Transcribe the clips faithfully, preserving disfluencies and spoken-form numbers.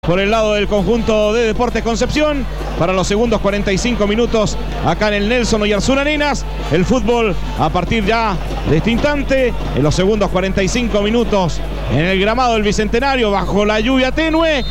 Por el lado del conjunto de Deportes Concepción, para los segundos cuarenta y cinco minutos acá en el Nelson Oyarzún Arenas, el fútbol a partir ya de este instante, en los segundos cuarenta y cinco minutos en el gramado del Bicentenario, bajo la lluvia tenue,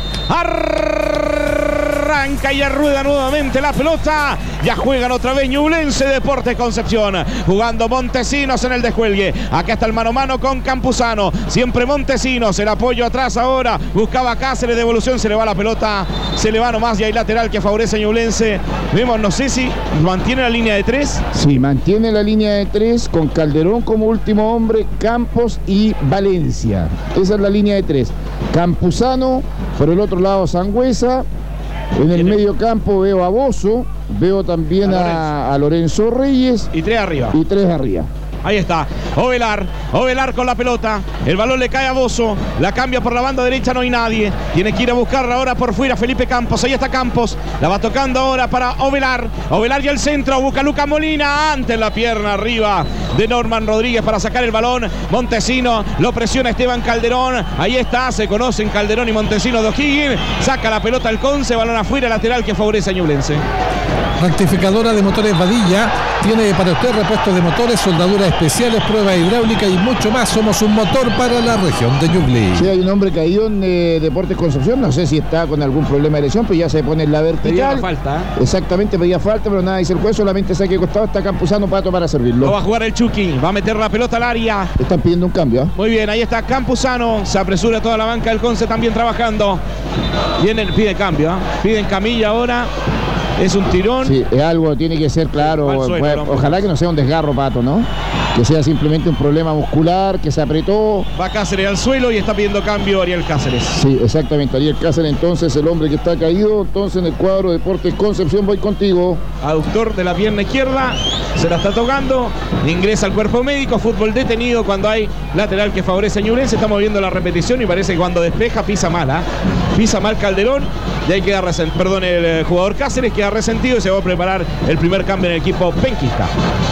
arranca y arrueda nuevamente la pelota, ya juegan otra vez Ñublense, Deportes Concepción, jugando Montesinos en el descuelgue, acá está el mano a mano con Campuzano, siempre Montesinos, el apoyo atrás ahora, buscaba Cáceres, devolución, se le va la pelota, se le va nomás y hay lateral que favorece a Ñublense. Vemos, no sé si mantiene la línea de tres. Sí, mantiene la línea de tres con Calderón como último hombre, Campos y Valencia. Esa es la línea de tres. Campuzano, por el otro lado Sangüesa. En el medio campo veo a Bozo, veo también a, a Lorenzo Reyes. Y tres arriba. Y tres arriba. Ahí está, Ovelar, Ovelar con la pelota, el balón le cae a Bozo, la cambia por la banda derecha, no hay nadie, tiene que ir a buscarla ahora por fuera Felipe Campos, ahí está Campos, la va tocando ahora para Ovelar, Ovelar y el centro, busca Lucas Molina, antes la pierna arriba de Norman Rodríguez para sacar el balón, Montesino, lo presiona Esteban Calderón, ahí está, se conocen Calderón y Montesino de O'Higgins, saca la pelota al Conce, balón afuera, lateral que favorece a Ñublense. Rectificadora de motores Badilla, tiene para usted repuestos de motores, soldaduras especiales, prueba hidráulica y mucho más. Somos un motor para la región de Ñuble. Sí, hay un hombre caído en eh, Deportes Concepción, no sé si está con algún problema de lesión, pero ya se pone en la vertical. Pedía falta, ¿eh? Exactamente, pedía falta, pero nada dice el juez, solamente saque costado, está Campuzano Pato para servirlo. Lo va a jugar el Chucky, va a meter la pelota al área. Están pidiendo un cambio, ¿eh? Muy bien, ahí está Campuzano, se apresura toda la banca del Conce también trabajando. Viene, pide cambio, ¿eh? Piden camilla ahora. Es un tirón. Sí, es algo, tiene que ser claro. Suelo, pues, ojalá que no sea un desgarro, Pato, ¿no? Que sea simplemente un problema muscular, que se apretó. Va Cáceres al suelo y está pidiendo cambio Ariel Cáceres. Sí, exactamente, Ariel Cáceres, entonces el hombre que está caído, entonces en el cuadro de Deportes Concepción, voy contigo. Aductor de la pierna izquierda, se la está tocando, ingresa al cuerpo médico, fútbol detenido cuando hay lateral que favorece a Ñublense. Estamos viendo la repetición y parece que cuando despeja pisa mal, ¿eh? Pisa mal Calderón y ahí queda resentido, perdón, el jugador Cáceres queda resentido y se va a preparar el primer cambio en el equipo penquista.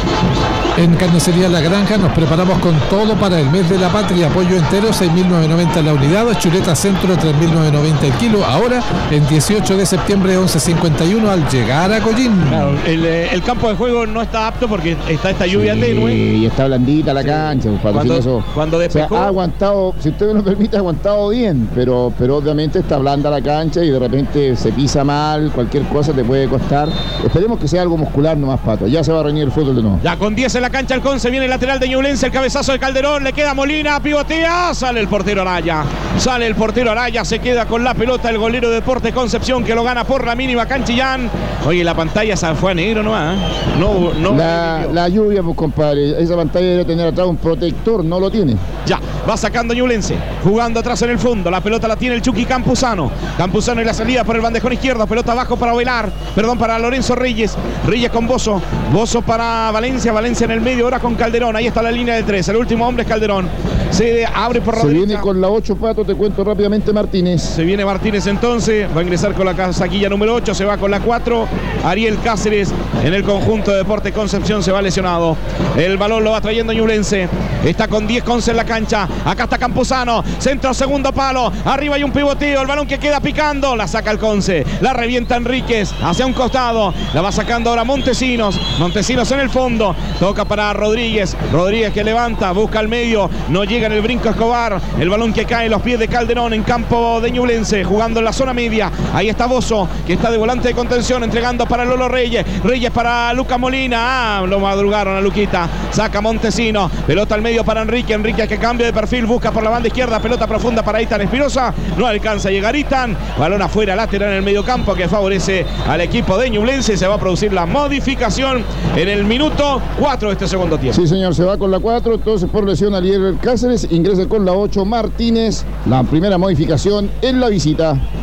En Carnicería La Granja nos preparamos con todo para el mes de la patria. Pollo entero seis mil novecientos noventa la unidad, chuleta centro tres mil novecientos noventa el kilo. Ahora en dieciocho de septiembre once cincuenta y uno al llegar a Collín. Claro, el, el campo de juego no está apto porque está esta lluvia sí, tenue. Y está blandita la sí. cancha. Pues, cuando, eso. cuando despejó, o sea, ha aguantado, si usted me lo permite, ha aguantado bien, pero, pero obviamente está blanda la cancha y de repente se pisa mal, cualquier cosa te puede costar. Esperemos que sea algo muscular nomás, Pato. Ya se va a reñir el fútbol de nuevo. Ya con diez en la cancha el Conce, viene el lateral de Ñublense, el cabezazo de Calderón, le queda Molina, pivotea, sale el portero Araya, sale el portero Araya, se queda con la pelota el golero de Deportes Concepción que lo gana por la mínima Canchillán. Oye, la pantalla se fue a negro nomás, ¿eh? No, no. La, la lluvia, pues compadre, esa pantalla debe tener atrás un protector, no lo tiene. Ya, va sacando Ñublense, jugando atrás en el fondo, la pelota la tiene el Chucky Campuzano, Campuzano y la salida por el bandejón izquierdo, pelota abajo para Ovelar, perdón, para Lorenzo Reyes, Reyes con Bozo, Bozo para Valencia, Valencia en el medio, ahora con Calderón, ahí está la línea de tres, el último hombre es Calderón, se abre por Se Rodríguez. viene con la ocho, Pato, te cuento rápidamente Martínez. Se viene Martínez entonces, va a ingresar con la casaquilla número ocho, se va con la cuatro, Ariel Cáceres en el conjunto de Deportes Concepción se va lesionado, el balón lo va trayendo Ñublense, está con diez Conce en la cancha, acá está Campuzano, centro segundo palo, arriba hay un pivoteo, el balón que queda picando, la saca el Conce, la revienta Enríquez hacia un costado, la va sacando ahora Montesinos, Montesinos en el fondo, toca para Rodríguez, Rodríguez que levanta, busca al medio, no llega en el brinco Escobar, el balón que cae en los pies de Calderón en campo de Ñublense, jugando en la zona media, ahí está Bozo, que está de volante de contención, entregando para Lolo Reyes, Reyes para Lucas Molina, ah, lo madrugaron a Luquita, saca Montesino, pelota al medio para Enrique, Enrique que cambia de perfil, busca por la banda izquierda, pelota profunda para Itan Espinosa, no alcanza a llegar Itan, balón afuera, lateral en el medio campo que favorece al equipo de Ñublense, se va a producir la modificación en el minuto cuatro de este segundo tiempo. Sí, señor, se va con la cuatro, entonces por lesión Ariel Cáceres, ingresa con la ocho Martínez, la primera modificación en la visita.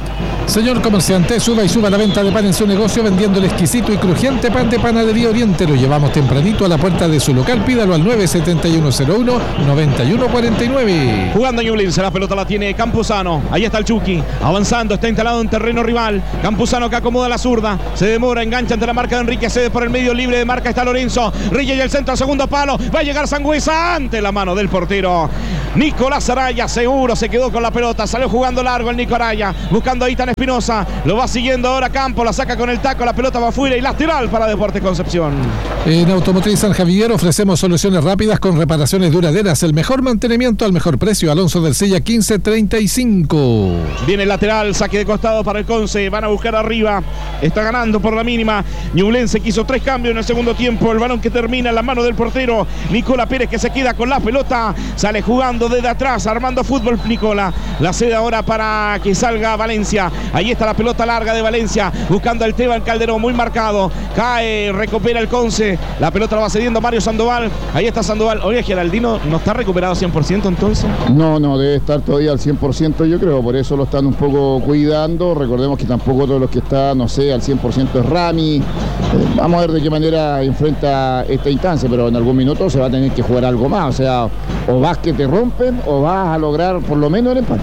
Señor comerciante, suba y suba la venta de pan en su negocio vendiendo el exquisito y crujiente pan de Panadería Oriente. Lo llevamos tempranito a la puerta de su local. Pídalo al nueve siete uno cero uno nueve uno cuatro nueve. Jugando Ñublense, la pelota la tiene Campuzano. Ahí está el Chucky, avanzando, está instalado en terreno rival. Campuzano que acomoda la zurda, se demora, engancha ante la marca de Enrique, cede por el medio, libre de marca está Lorenzo. Rille y el centro al segundo palo, va a llegar Sangüesa ante la mano del portero Nicolás Araya. Seguro se quedó con la pelota, salió jugando largo el Nico Araya, buscando a Itan Espinosa, lo va siguiendo ahora Campos, la saca con el taco, la pelota va afuera y lateral para Deportes Concepción. En Automotriz San Javier ofrecemos soluciones rápidas con reparaciones duraderas, el mejor mantenimiento al mejor precio. Alonso del Silla quince treinta y cinco. Viene el lateral, saque de costado para el Conce, van a buscar arriba, está ganando por la mínima. Ñublense quiso tres cambios en el segundo tiempo, el balón que termina en la mano del portero Nicola Pérez, que se queda con la pelota, sale jugando desde atrás, armando fútbol Nicola, la cede ahora para que salga Valencia. Ahí está la pelota larga de Valencia, buscando al Esteban Calderón, muy marcado, cae, recupera el Conce, la pelota la va cediendo Mario Sandoval. Ahí está Sandoval. Oye, Geraldino, ¿no está recuperado cien por ciento entonces? No, no, debe estar todavía al cien por ciento, yo creo, por eso lo están un poco cuidando. Recordemos que tampoco todos los que están, no sé, al cien por ciento es Rami. Eh, vamos a ver de qué manera enfrenta esta instancia, pero en algún minuto se va a tener que jugar algo más, o sea, o vas que te rompen o vas a lograr por lo menos el empate.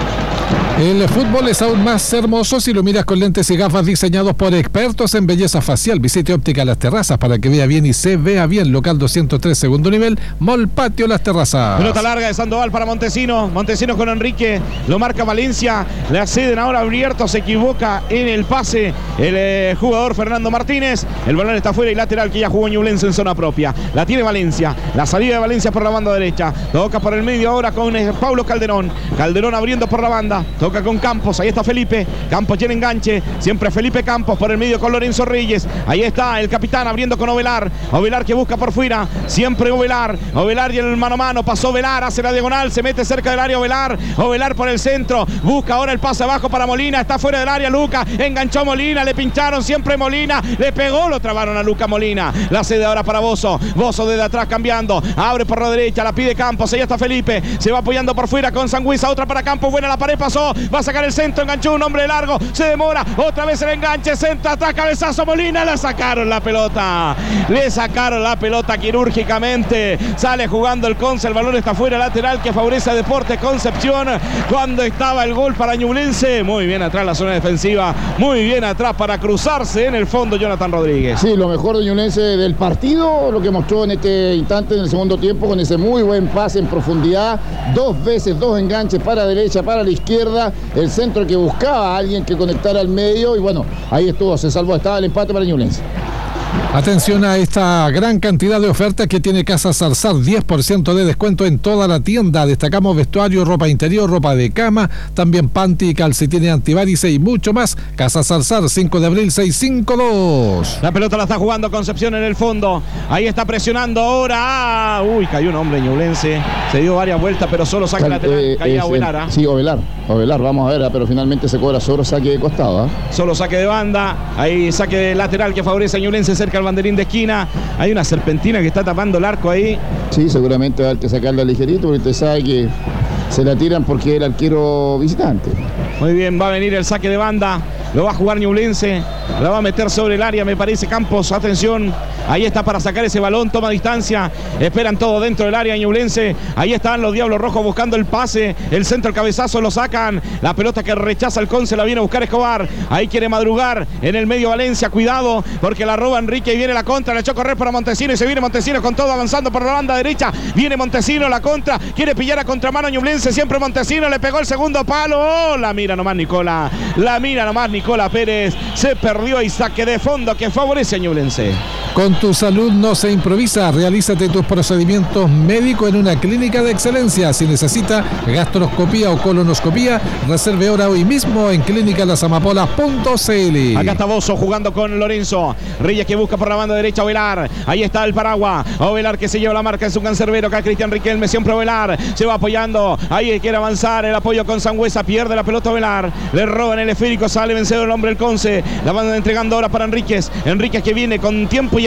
El fútbol es aún más hermoso si lo miras con lentes y gafas diseñados por expertos en belleza facial. Visite Óptica Las Terrazas para que vea bien y se vea bien. Local doscientos tres, segundo nivel, Mall Patio Las Terrazas. Pelota larga de Sandoval para Montesino. Montesino con Enrique, lo marca Valencia. Le acceden ahora abierto, se equivoca en el pase el eh, jugador Fernando Martínez. El balón está fuera y lateral que ya jugó Ñublense en zona propia. La tiene Valencia. La salida de Valencia por la banda derecha. Toca por el medio ahora con eh, Paulo Calderón. Calderón abriendo por la banda. Toca con Campos, ahí está Felipe, Campos tiene enganche, siempre Felipe Campos por el medio con Lorenzo Reyes, ahí está el capitán abriendo con Ovelar, Ovelar que busca por fuera, siempre Ovelar, Ovelar y el mano a mano, pasó Ovelar, hace la diagonal, se mete cerca del área Ovelar, Ovelar por el centro, busca ahora el pase abajo para Molina, está fuera del área Luca, enganchó Molina, le pincharon siempre Molina, le pegó, lo trabaron a Luca Molina, la cede ahora para Bozo, Bozo desde atrás cambiando, abre por la derecha, la pide Campos, ahí está Felipe, se va apoyando por fuera con Sangüesa, otra para Campos, buena la pared, pasó, va a sacar el centro, enganchó un hombre largo, se demora, otra vez el enganche, centro, atrás, cabezazo, Molina, la sacaron la pelota, le sacaron la pelota quirúrgicamente, sale jugando el Conce, el balón está fuera, lateral que favorece a Deportes Concepción, cuando estaba el gol para Ñublense, muy bien atrás la zona defensiva, muy bien atrás para cruzarse en el fondo Jonathan Rodríguez. Sí, lo mejor de Ñublense del partido, lo que mostró en este instante en el segundo tiempo, con ese muy buen pase en profundidad, dos veces, dos enganches para la derecha, para la izquierda, el centro que buscaba a alguien que conectara al medio y bueno, ahí estuvo, se salvó, estaba el empate para Ñublense. Atención a esta gran cantidad de ofertas que tiene Casa Zarzar, diez por ciento de descuento en toda la tienda. Destacamos vestuario, ropa interior, ropa de cama, también panty, calcetines antivarice y mucho más. Casa Zarzar, cinco de abril, seiscientos cincuenta y dos. La pelota la está jugando Concepción en el fondo. Ahí está presionando ahora. Uy, cayó un hombre Ñublense. Se dio varias vueltas, pero solo saque lateral. Eh, Caía es, Ovelar. ¿eh? Sí, Ovelar. Ovelar, vamos a ver, pero finalmente se cobra solo saque de costado. ¿eh? Solo saque de banda. Ahí saque de lateral que favorece a Ñublense cerca al banderín de esquina. Hay una serpentina que está tapando el arco ahí. Sí, seguramente va a haber que sacarla ligerito, porque usted sabe que se la tiran porque es el arquero visitante. Muy bien, va a venir el saque de banda. Lo va a jugar Ñublense. La va a meter sobre el área, me parece Campos. Atención. Ahí está para sacar ese balón. Toma distancia. Esperan todo dentro del área Ñublense. Ahí están los Diablos Rojos buscando el pase. El centro, el cabezazo, lo sacan. La pelota que rechaza el Conce la viene a buscar Escobar. Ahí quiere madrugar. En el medio Valencia. Cuidado porque la roba Enrique y viene la contra. Le echó a correr para Montesino y se viene Montesino con todo avanzando por la banda derecha. Viene Montesino, la contra. Quiere pillar a contramano Ñublense. Siempre Montesino. Le pegó el segundo palo. Oh, la mira nomás Nicola. La mira nomás Nicola Pérez. Se perdió y saque de fondo que favorece a Ñublense. Con tu salud no se improvisa. Realízate tus procedimientos médicos en una clínica de excelencia. Si necesita gastroscopía o colonoscopía, reserve hora hoy mismo en clínica las amapolas punto c l. Acá está Bozo jugando con Lorenzo Reyes que busca por la banda derecha Ovelar. Ahí está el Paraguas. Ovelar que se lleva la marca en su cancerbero. Acá Cristian Riquelme, siempre Ovelar. Se va apoyando. Ahí quiere avanzar. El apoyo con Sangüesa. Pierde la pelota Ovelar. Le roban el esférico. Sale vencedor el hombre el Conce. La van entregando ahora para Enríquez. Enríquez que viene con tiempo y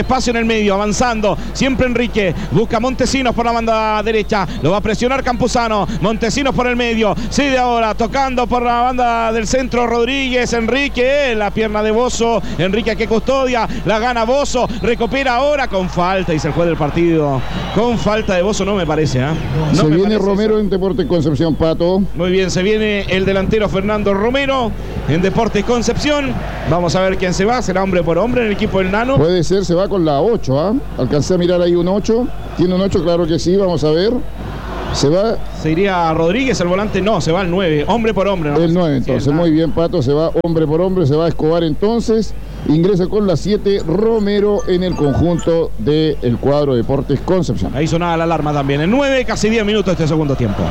espacio en el medio, avanzando, siempre Enrique, busca Montesinos por la banda derecha, lo va a presionar Campuzano, Montesinos por el medio, sigue ahora, tocando por la banda del centro Rodríguez, Enrique, la pierna de Bozo, Enrique que custodia, la gana Bozo, recupera ahora con falta, dice el juez del partido, con falta de Bozo no me parece, ¿eh? No se me viene parece Romero eso. en Deportes Concepción, Pato. Muy bien, se viene el delantero Fernando Romero en Deportes Concepción. Vamos a ver quién se va, será hombre por hombre en el equipo del Nano. Puede ser, se va con la ocho, ¿ah? ¿eh? Alcancé a mirar ahí un ocho. ¿Tiene un ocho? Claro que sí, vamos a ver. Se va. Se iría Rodríguez, el volante, no, se va al nueve, hombre por hombre. ¿no? El nueve, entonces, sí, el muy bien, Pato, se va hombre por hombre, se va a Escobar entonces. Ingresa con la siete Romero en el conjunto del cuadro Deportes Concepción. Ahí sonaba la alarma también. En nueve, casi diez minutos este segundo tiempo.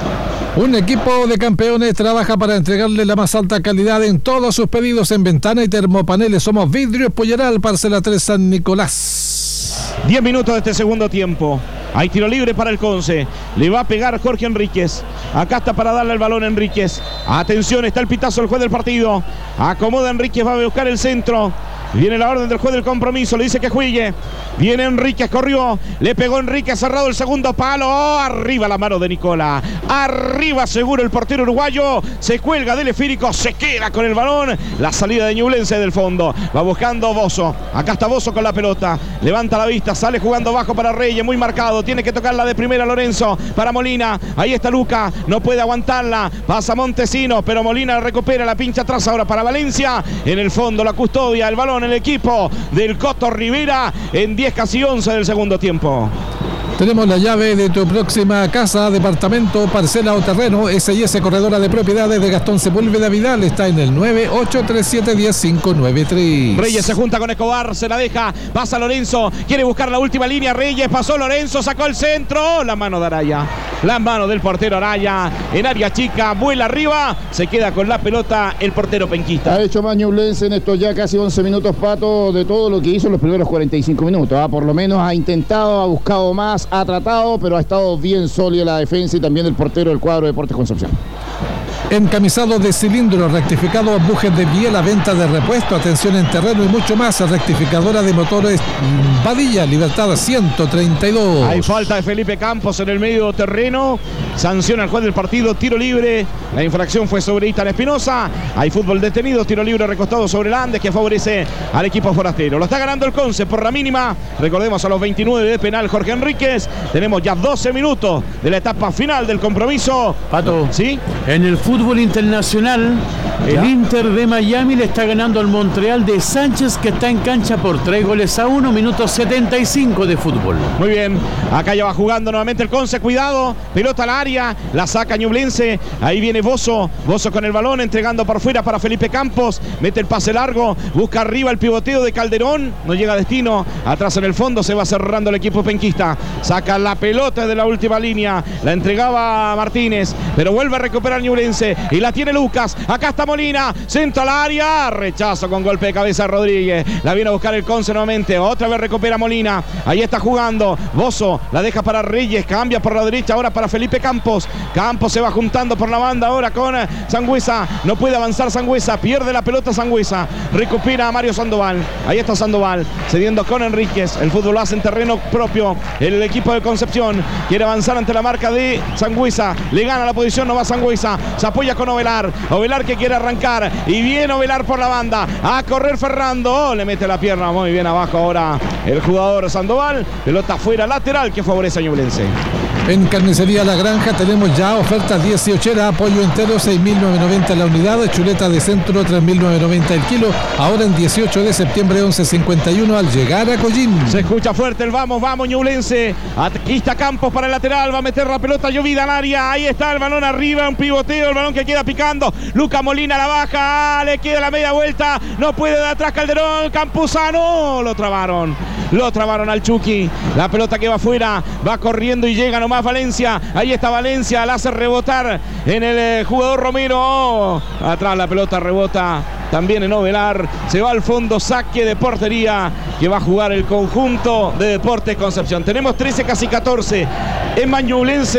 Un equipo de campeones trabaja para entregarle la más alta calidad en todos sus pedidos en ventana y termopaneles. Somos Vidrios Polleral, parcela tres San Nicolás. diez minutos de este segundo tiempo. Hay tiro libre para el Conce. Le va a pegar Jorge Enríquez. Acá está para darle el balón Enríquez. Atención, está el pitazo del juez del partido. Acomoda Enríquez, va a buscar el centro. Viene la orden del juez del compromiso, le dice que juegue. Viene Enríquez, corrió, le pegó Enríquez, cerrado el segundo palo. Oh, arriba la mano de Nicola. Arriba seguro el portero uruguayo. Se cuelga del esférico, se queda con el balón. La salida de Ñublense del fondo. Va buscando Bozo. Acá está Bozo con la pelota. Levanta la vista, sale jugando bajo para Reyes, muy marcado. Tiene que tocarla de primera Lorenzo. Para Molina. Ahí está Luca. No puede aguantarla. Pasa Montesinos, pero Molina recupera la pincha atrás ahora para Valencia. En el fondo la custodia, el balón en el equipo del Coto Rivera en diez casi once del segundo tiempo. Tenemos la llave de tu próxima casa, departamento, parcela o terreno. S y S Corredora de Propiedades de Gastón Sepúlveda Vidal. Está en el nueve ocho tres siete uno cero cinco nueve tres. Reyes se junta con Escobar, se la deja, pasa Lorenzo, quiere buscar la última línea. Reyes pasó Lorenzo, sacó el centro. La mano de Araya, la mano del portero Araya en área chica, vuela arriba, se queda con la pelota el portero penquista. Ha hecho más Ñublense en estos ya casi once minutos, Pato, de todo lo que hizo en los primeros cuarenta y cinco minutos. ¿eh? Por lo menos ha intentado, ha buscado más, ha tratado, pero ha estado bien sólida la defensa y también el portero del cuadro de Deportes Concepción. Encamisado de cilindro, rectificado, bujes de biela, venta de repuesto, atención en terreno y mucho más. Rectificadora de motores Badilla, Libertad ciento treinta y dos. Hay falta de Felipe Campos en el medio terreno. Sanciona al juez del partido, tiro libre. La infracción fue sobre Itan Espinosa. Hay fútbol detenido, tiro libre recostado sobre el Andes que favorece al equipo forastero. Lo está ganando el Conce por la mínima. Recordemos a los veintinueve de penal Jorge Enríquez. Tenemos ya doce minutos de la etapa final del compromiso. Pato, ¿sí? En el fútbol internacional, el ¿Ya? Inter de Miami le está ganando al Montreal de Sánchez, que está en cancha por tres goles a uno, minuto setenta y cinco de fútbol. Muy bien, acá ya va jugando nuevamente el Conce, cuidado, pelota al área, la saca Ñublense, ahí viene Bozo, Bozo con el balón, entregando por fuera para Felipe Campos, mete el pase largo, busca arriba el pivoteo de Calderón, no llega a destino, atrás en el fondo se va cerrando el equipo penquista, saca la pelota de la última línea, la entregaba Martínez, pero vuelve a recuperar Ñublense, y la tiene Lucas, acá está Molina, centro al área, rechazo con golpe de cabeza de Rodríguez, la viene a buscar el Conce nuevamente, otra vez recupera Molina, ahí está jugando, Bozo, la deja para Reyes, cambia por la derecha ahora para Felipe Campos, Campos se va juntando por la banda ahora con Sangüesa, no puede avanzar Sangüesa, pierde la pelota Sangüesa, recupera a Mario Sandoval, ahí está Sandoval, cediendo con Enríquez, el fútbol lo hace en terreno propio, el equipo de Concepción, quiere avanzar ante la marca de Sangüesa, le gana la posición, no va Sangüesa, se apoya con Ovelar, Ovelar que quiere arrancar, y viene Ovelar por la banda, a correr Ferrando, oh, le mete la pierna muy bien abajo ahora el jugador Sandoval, pelota fuera lateral que favorece a Ñublense. En Carnicería La Granja tenemos ya ofertas dieciocho, pollo entero seis mil novecientos noventa la unidad, chuleta de centro tres mil novecientos noventa el kilo, ahora en dieciocho de septiembre once cincuenta y uno al llegar a Collín. Se escucha fuerte el vamos, vamos Ñublense, aquí está Campos para el lateral, va a meter la pelota llovida al área, ahí está el balón arriba, un pivoteo, el balón que queda picando, Luca Molina la baja, le queda la media vuelta, no puede de atrás Calderón, Campuzano, lo trabaron, lo trabaron al Chucky, la pelota que va afuera, va corriendo y llega nomás Valencia, ahí está Valencia, la hace rebotar en el eh, jugador Romero, oh, atrás la pelota rebota también en Ovelar, se va al fondo, saque de portería que va a jugar el conjunto de Deportes Concepción. Tenemos trece casi catorce en Ñublense,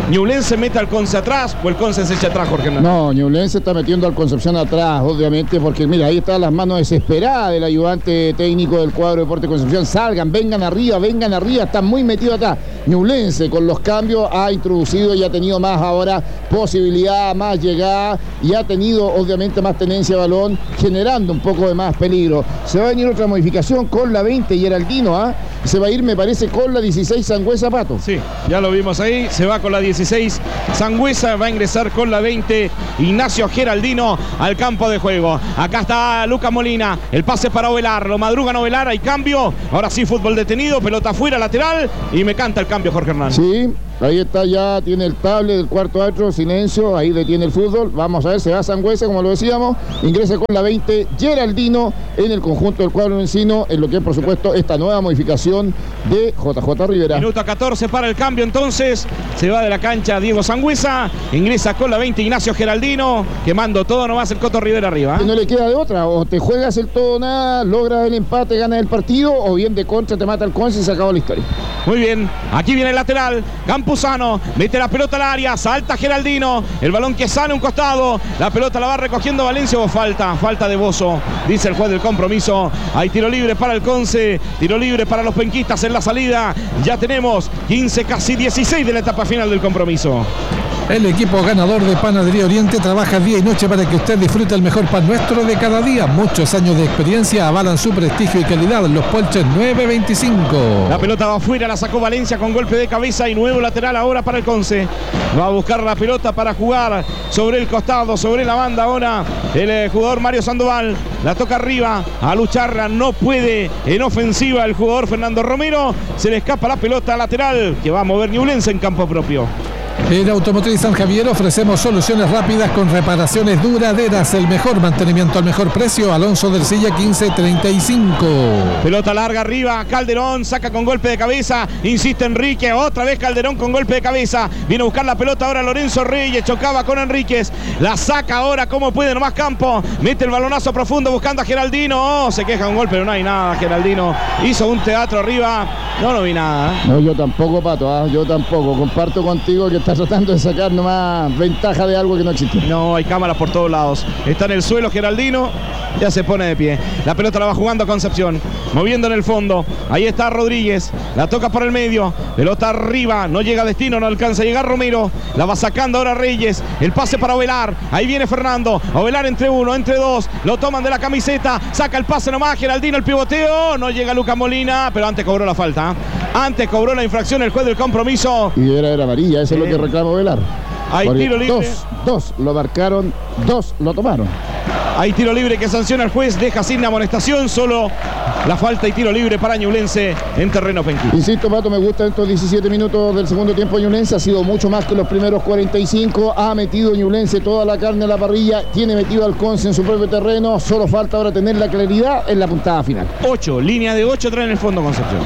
Ñublense mete al Conce atrás o el Conce se echa atrás, Jorge Hernández. No, Ñublense está metiendo al Concepción atrás, obviamente, porque mira, ahí están las manos desesperadas del ayudante técnico del cuadro de Deportes Concepción. Salgan, vengan arriba, vengan arriba, están muy metidos atrás. Ñublense con los cambios ha introducido y ha tenido más ahora posibilidad, más llegada y ha tenido obviamente más tenencia de balón, generando un poco de más peligro. Se va a venir otra modificación con la veinte, Geraldino, ¿ah? ¿eh? Se va a ir, me parece, con la dieciséis, Sangüesa, Pato. Sí, ya lo vimos ahí, se va con la dieciséis, Sangüesa va a ingresar con la veinte, Ignacio Geraldino al campo de juego. Acá está Lucas Molina, el pase para Ovelar, lo madrugan Ovelar, hay cambio, ahora sí fútbol detenido, pelota afuera, lateral, y me canta el cambio, Jorge Hernández. Sí, ahí está, ya tiene el tablet del cuarto árbitro, silencio, ahí detiene el fútbol. Vamos a ver, se va Sangüesa, como lo decíamos, ingresa con la veinte, Geraldino en el conjunto del cuadro encino, en lo que es, por supuesto, esta nueva modificación de J J Rivera. Minuto catorce para el cambio, entonces, se va de la cancha Diego Sangüesa, ingresa con la veinte Ignacio Geraldino, quemando todo nomás el Coto Rivera arriba. ¿eh? No le queda de otra, o te juegas el todo o nada, logras el empate, ganas el partido, o bien de contra te mata el Conce y se acabó la historia. Muy bien, aquí viene el lateral, Campuzano, mete la pelota al área, salta Geraldino, el balón que sale un costado, la pelota la va recogiendo Valencia, o falta, falta de Bozo, dice el juez del compromiso. Hay tiro libre para el Conce, tiro libre para los penquistas en la salida, ya tenemos quince, casi dieciséis de la etapa final del compromiso. El equipo ganador de Panadería Oriente trabaja día y noche para que usted disfrute el mejor pan nuestro de cada día. Muchos años de experiencia avalan su prestigio y calidad. Los Polches nueve veinticinco. La pelota va afuera, la sacó Valencia con golpe de cabeza y nuevo lateral ahora para el Conce. Va a buscar la pelota para jugar sobre el costado, sobre la banda ahora el eh, jugador Mario Sandoval. La toca arriba, a lucharla, no puede en ofensiva el jugador Fernando Romero. Se le escapa la pelota lateral que va a mover Ñublense en campo propio. En Automotriz San Javier ofrecemos soluciones rápidas con reparaciones duraderas, el mejor mantenimiento al mejor precio. Alonso del Silla quince treinta y cinco. Pelota larga arriba, Calderón saca con golpe de cabeza, insiste Enrique, otra vez Calderón con golpe de cabeza, viene a buscar la pelota ahora Lorenzo Reyes, chocaba con Enríquez, la saca ahora como puede nomás Campo, mete el balonazo profundo buscando a Geraldino, oh, se queja un golpe, pero no hay nada. Geraldino hizo un teatro arriba, no lo vi nada. ¿eh? No, yo tampoco, Pato, ¿eh? yo tampoco, comparto contigo que está tratando de sacar nomás ventaja de algo que no existe. No, hay cámaras por todos lados. Está en el suelo Geraldino, ya se pone de pie. La pelota la va jugando Concepción, moviendo en el fondo. Ahí está Rodríguez, la toca por el medio, pelota arriba, no llega a destino, no alcanza a llegar Romero. La va sacando ahora Reyes, el pase para Ovelar. Ahí viene Fernando, Ovelar entre uno, entre dos, lo toman de la camiseta, saca el pase nomás, Geraldino el pivoteo, no llega Lucas Molina, pero antes cobró la falta. Antes cobró la infracción el juez del compromiso. Y era, era amarilla, eso eh. es lo que reclama Ovelar. Hay Por tiro libre. Dos, dos lo marcaron, dos lo tomaron. Hay tiro libre que sanciona el juez, deja sin amonestación, solo la falta y tiro libre para Ñublense en terreno penquista. Insisto, Pato, me gusta estos diecisiete minutos del segundo tiempo. Ñublense ha sido mucho más que los primeros cuarenta y cinco. Ha metido Ñublense toda la carne a la parrilla, tiene metido al Conce en su propio terreno. Solo falta ahora tener la claridad en la puntada final. ocho, línea de ocho trae en el fondo Concepción.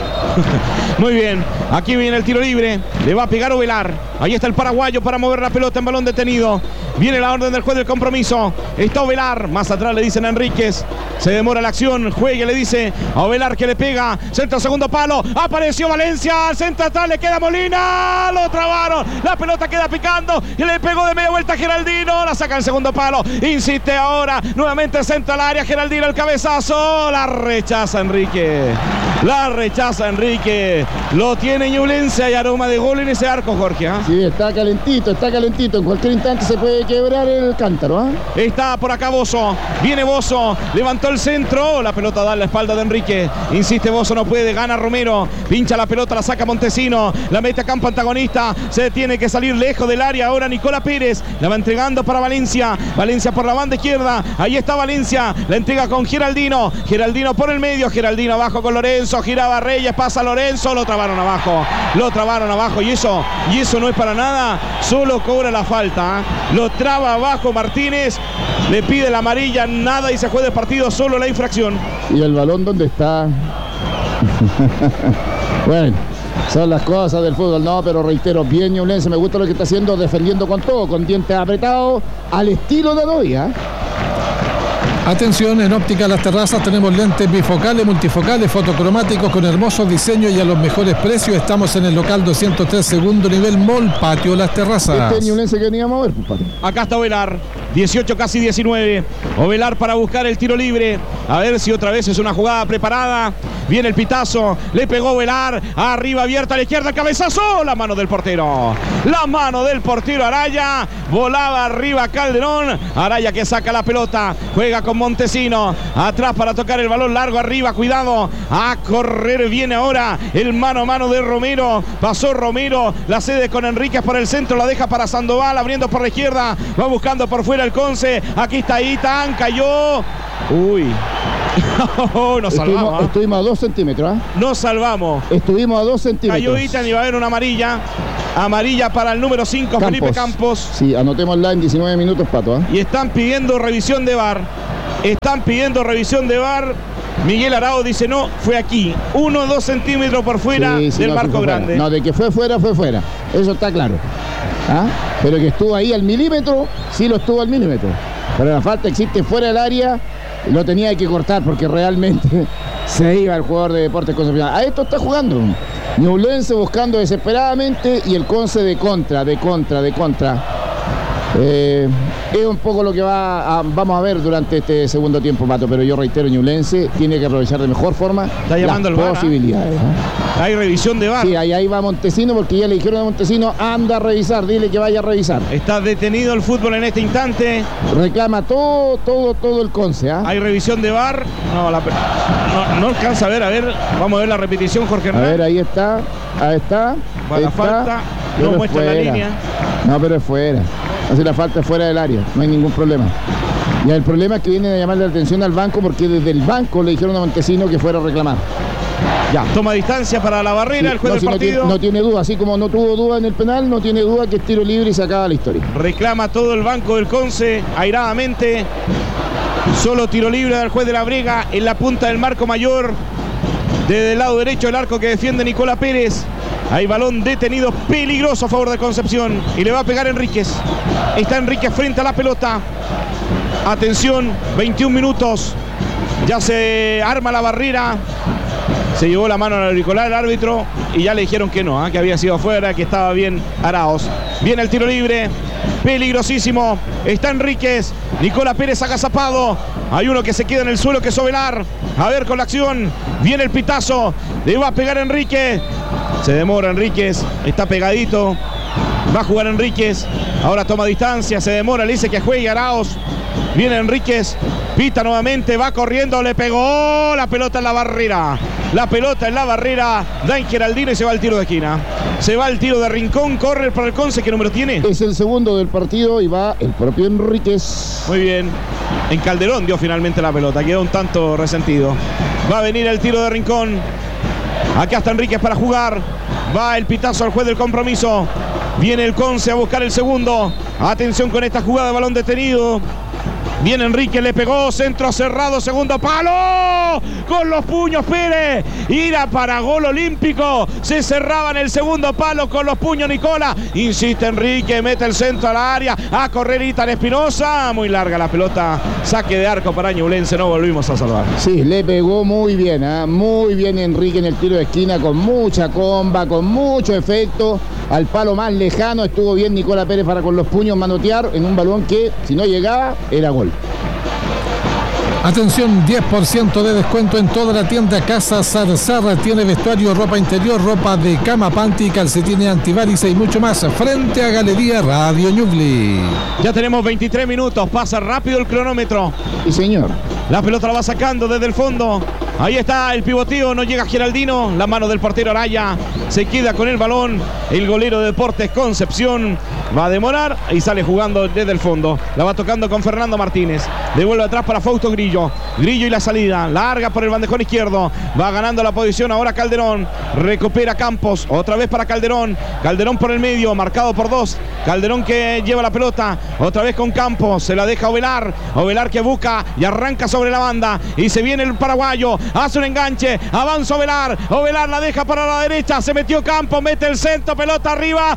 Muy bien, aquí viene el tiro libre, le va a pegar Ovelar. Ahí está el paraguayo para mover la pelota en balón detenido. Viene la orden del juez del compromiso. Está Ovelar, más atrás le dicen a Enríquez. Se demora la acción, juegue, le dice a Ovelar que le pega. Centro segundo palo, apareció Valencia. Al centro atrás le queda Molina. Lo trabaron, la pelota queda picando. Y le pegó de media vuelta a Geraldino. La saca en segundo palo, insiste ahora. Nuevamente centro al área, Geraldino el cabezazo. La rechaza Enrique. La rechaza Enrique. Lo tiene Ñublense. Hay aroma de gol en ese arco, Jorge. ¿eh? Sí, está calentito, está calentito. En cualquier instante se puede quebrar el cántaro. ¿eh? Está por acá Bozo. Viene Bozo. Levantó el centro. La pelota da a la espalda de Enrique. Insiste Bozo, no puede. Gana Romero. Pincha la pelota, la saca Montesino. La mete a campo antagonista. Se tiene que salir lejos del área. Ahora Nicola Pérez. La va entregando para Valencia. Valencia por la banda izquierda. Ahí está Valencia. La entrega con Geraldino. Geraldino por el medio. Geraldino abajo con Lorenzo. Giraba Reyes. Pasa Lorenzo. Lo trabaron abajo. Lo trabaron abajo. Y eso, y eso no es para nada. Solo cobra la falta. ¿eh? Lo traba abajo Martínez. Le pide la amarilla. Nada y se juega el partido. Solo la infracción. ¿Y el balón dónde está? Bueno, son las cosas del fútbol, no, pero reitero, bien Ñublense, me gusta lo que está haciendo, defendiendo con todo, con dientes apretados, al estilo de Novia. Atención, en Óptica Las Terrazas tenemos lentes bifocales, multifocales, fotocromáticos con hermosos diseños y a los mejores precios. Estamos en el local doscientos tres, segundo nivel, Mall Patio Las Terrazas. Este Ñublense que veníamos a ver, compadre. Acá está Ovelar, dieciocho casi diecinueve. Ovelar para buscar el tiro libre. A ver si otra vez es una jugada preparada. Viene el pitazo, le pegó Ovelar, arriba abierta a la izquierda, cabezazo, la mano del portero. La mano del portero Araya, volaba arriba Calderón. Araya que saca la pelota, juega con Montesino, atrás para tocar el balón largo arriba, cuidado, a correr viene ahora el mano a mano de Romero. Pasó Romero, la cede con Enríquez por el centro, la deja para Sandoval, abriendo por la izquierda, va buscando por fuera el Conce. Aquí está Itan, cayó. Uy. Nos salvamos. Estuvimos, estuvimos a dos centímetros. ¿eh? Nos salvamos. Estuvimos a dos centímetros. Cayó Itan y va a haber una amarilla. Amarilla para el número cinco, Campos. Felipe Campos. Sí, anotémosla en diecinueve minutos, Pato. ¿eh? Y están pidiendo revisión de V A R. Están pidiendo revisión de V A R. Miguel Arao dice no, fue aquí. Uno o dos centímetros por fuera sí, sí, del no, marco fue grande. Fuera. No, de que fue fuera, fue fuera. Eso está claro. ¿Ah? Pero que estuvo ahí al milímetro, sí lo estuvo al milímetro. Pero la falta existe fuera del área. Lo tenía que cortar porque realmente se iba el jugador de Deportes Concepción. A esto está jugando Ñublense, buscando desesperadamente, y el Conce de contra, de contra, de contra. Eh, es un poco lo que va a, vamos a ver durante este segundo tiempo, Pato, pero yo reitero, Ñublense tiene que aprovechar de mejor forma está llamando las el V A R, posibilidades. ¿eh? Hay revisión de V A R. Sí, ahí, ahí va Montesino, porque ya le dijeron a Montesino, anda a revisar, dile que vaya a revisar. Está detenido el fútbol en este instante. Reclama todo, todo, todo el Conce. ¿eh? Hay revisión de V A R. No, la, no, no alcanza a ver, a ver. Vamos a ver la repetición, Jorge A Hernán. ver, ahí está, ahí está. Va ahí la está, falta, pero no muestra la fuera. línea. No, pero es fuera. Hace la falta fuera del área, no hay ningún problema. Y el problema es que vienen a llamarle la atención al banco, porque desde el banco le dijeron a Montesino que fuera a reclamar. Ya, toma distancia para la barrera, Sí, el juez no, del si no partido. tiene, no tiene duda, así como no tuvo duda en el penal, no tiene duda que es tiro libre y se acaba la historia. Reclama todo el banco del Conce, airadamente. Solo tiro libre del juez de la Brega en la punta del marco mayor. Desde el lado derecho del arco que defiende Nicolás Pérez. Hay balón detenido, peligroso a favor de Concepción. Y le va a pegar Enríquez. Está Enríquez frente a la pelota. Atención, veintiún minutos. Ya se arma la barrera. Se llevó la mano al auricular el árbitro y ya le dijeron que no, ¿eh? que había sido afuera, que estaba bien Araos. Viene el tiro libre, peligrosísimo. Está Enríquez, Nicolás Pérez agazapado. Hay uno que se queda en el suelo, que es Ovelar. A ver con la acción, viene el pitazo. Le va a pegar Enríquez. Se demora Enríquez, está pegadito. Va a jugar Enríquez. Ahora toma distancia, se demora, le dice que juegue Araos. Viene Enríquez, pita nuevamente, va corriendo, le pegó la pelota en la barrera. La pelota en la barrera, da en Geraldino y se va al tiro de esquina. Se va al tiro de Rincón, corre para el Conce. ¿Qué número tiene? Es el segundo del partido y va el propio Enríquez. Muy bien. En Calderón dio finalmente la pelota, quedó un tanto resentido. Va a venir el tiro de Rincón. Acá está Enríquez para jugar. Va el pitazo al juez del compromiso. Viene el Conce a buscar el segundo. Atención con esta jugada de balón detenido. Viene Enrique, le pegó, centro cerrado, segundo palo, con los puños Pérez, ira para gol olímpico, se cerraba en el segundo palo con los puños Nicola, insiste Enrique, mete el centro al área, a correr Itan Espinosa, muy larga la pelota, saque de arco para Ñublense, no volvimos a salvar. Sí, le pegó muy bien, ¿eh? muy bien Enrique en el tiro de esquina, con mucha comba, con mucho efecto, al palo más lejano, estuvo bien Nicola Pérez para con los puños manotear en un balón que, si no llegaba, era gol. Atención, diez por ciento de descuento en toda la tienda Casa Zarzarra. Tiene vestuario, ropa interior, ropa de cama, panty, calcetines antivarices y mucho más. Frente a Galería Radio Ñubli. Ya tenemos veintitrés minutos, pasa rápido el cronómetro. Sí, señor. La pelota la va sacando desde el fondo. Ahí está el pivoteo, no llega Geraldino. La mano del portero Araya. Se queda con el balón. El golero de Deportes Concepción va a demorar y sale jugando desde el fondo. La va tocando con Fernando Martínez. Devuelve atrás para Fausto Grillo. Grillo y la salida. Larga por el bandejón izquierdo. Va ganando la posición ahora Calderón. Recupera Campos. Otra vez para Calderón. Calderón por el medio. Marcado por dos. Calderón que lleva la pelota. Otra vez con Campos. Se la deja Ovelar. Ovelar que busca y arranca sobre la banda. Y se viene el paraguayo. hace un enganche, avanza Ovelar, Ovelar la deja para la derecha, se metió Campos, mete el centro, pelota arriba,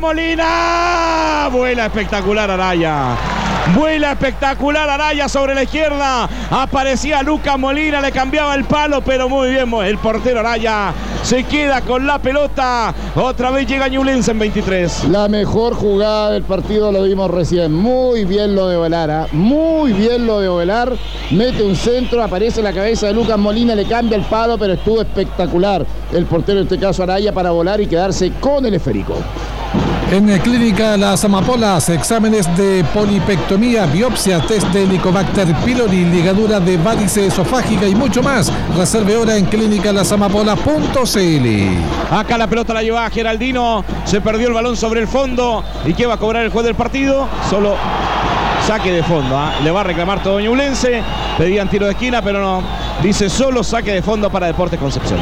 Molina, vuela espectacular Araya. Vuela espectacular Araya sobre la izquierda. Aparecía Lucas Molina, le cambiaba el palo, pero muy bien el portero Araya. Se queda con la pelota. Otra vez llega Ñublense en veintitrés. La mejor jugada del partido lo vimos recién. Muy bien lo de Ovelar, ¿eh? Muy bien lo de Ovelar. Mete un centro, aparece la cabeza de Lucas Molina, le cambia el palo, pero estuvo espectacular el portero, en este caso Araya, para volar y quedarse con el esférico. En Clínica Las Amapolas, exámenes de polipectomía, biopsia, test de Helicobacter pylori, ligadura de varice esofágica y mucho más. Reserve hora en clínica las amapolas punto c l. Acá la pelota la lleva Geraldino, se perdió el balón sobre el fondo. ¿Y qué va a cobrar el juez del partido? Solo saque de fondo, ¿eh? Le va a reclamar todo Ñublense. Pedían tiro de esquina, pero no. Dice solo saque de fondo para Deportes Concepción.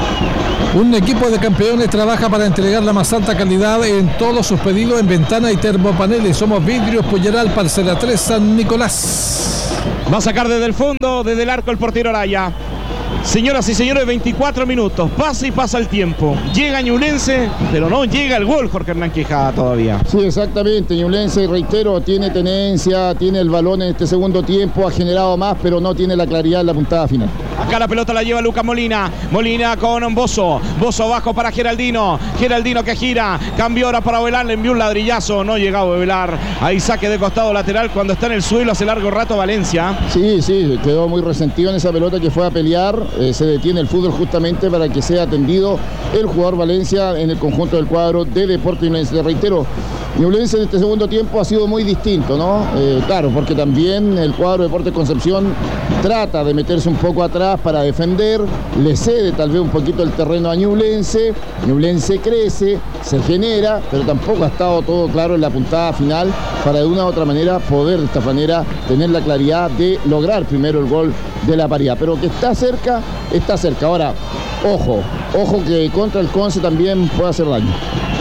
Un equipo de campeones trabaja para entregar la más alta calidad en todos sus pedidos en ventana y termopaneles. Somos Vidrios Puyeral, parcela tres, San Nicolás. Va a sacar desde el fondo, desde el arco el portero Araya. Señoras y señores, veinticuatro minutos. Pasa y pasa el tiempo. Llega Ñublense, pero no llega el gol Jorge Hernán Quijada todavía. Sí, exactamente. Ñublense, reitero, tiene tenencia, tiene el balón en este segundo tiempo, ha generado más, pero no tiene la claridad en la puntada final. Acá la pelota la lleva Lucas Molina. Molina con Bozo. Bozo bajo para Geraldino. Geraldino que gira. Cambió ahora para Ovelar. Le envió un ladrillazo. No llegaba Ovelar. Ahí saque de costado lateral. Cuando está en el suelo hace largo rato Valencia. Sí, sí. Quedó muy resentido en esa pelota que fue a pelear. Eh, se detiene el fútbol justamente para que sea atendido el jugador Valencia en el conjunto del cuadro de Deportes Ñublense. Le reitero, Ñublense en este segundo tiempo ha sido muy distinto, ¿no? Eh, claro, porque también el cuadro de Deportes Concepción trata de meterse un poco atrás para defender, le cede tal vez un poquito el terreno a Ñublense, Ñublense crece, se genera, pero tampoco ha estado todo claro en la puntada final para de una u otra manera poder de esta manera tener la claridad de lograr primero el gol de la paridad, pero que está cerca, está cerca. Ahora, ojo, ojo que contra el Conce también puede hacer daño.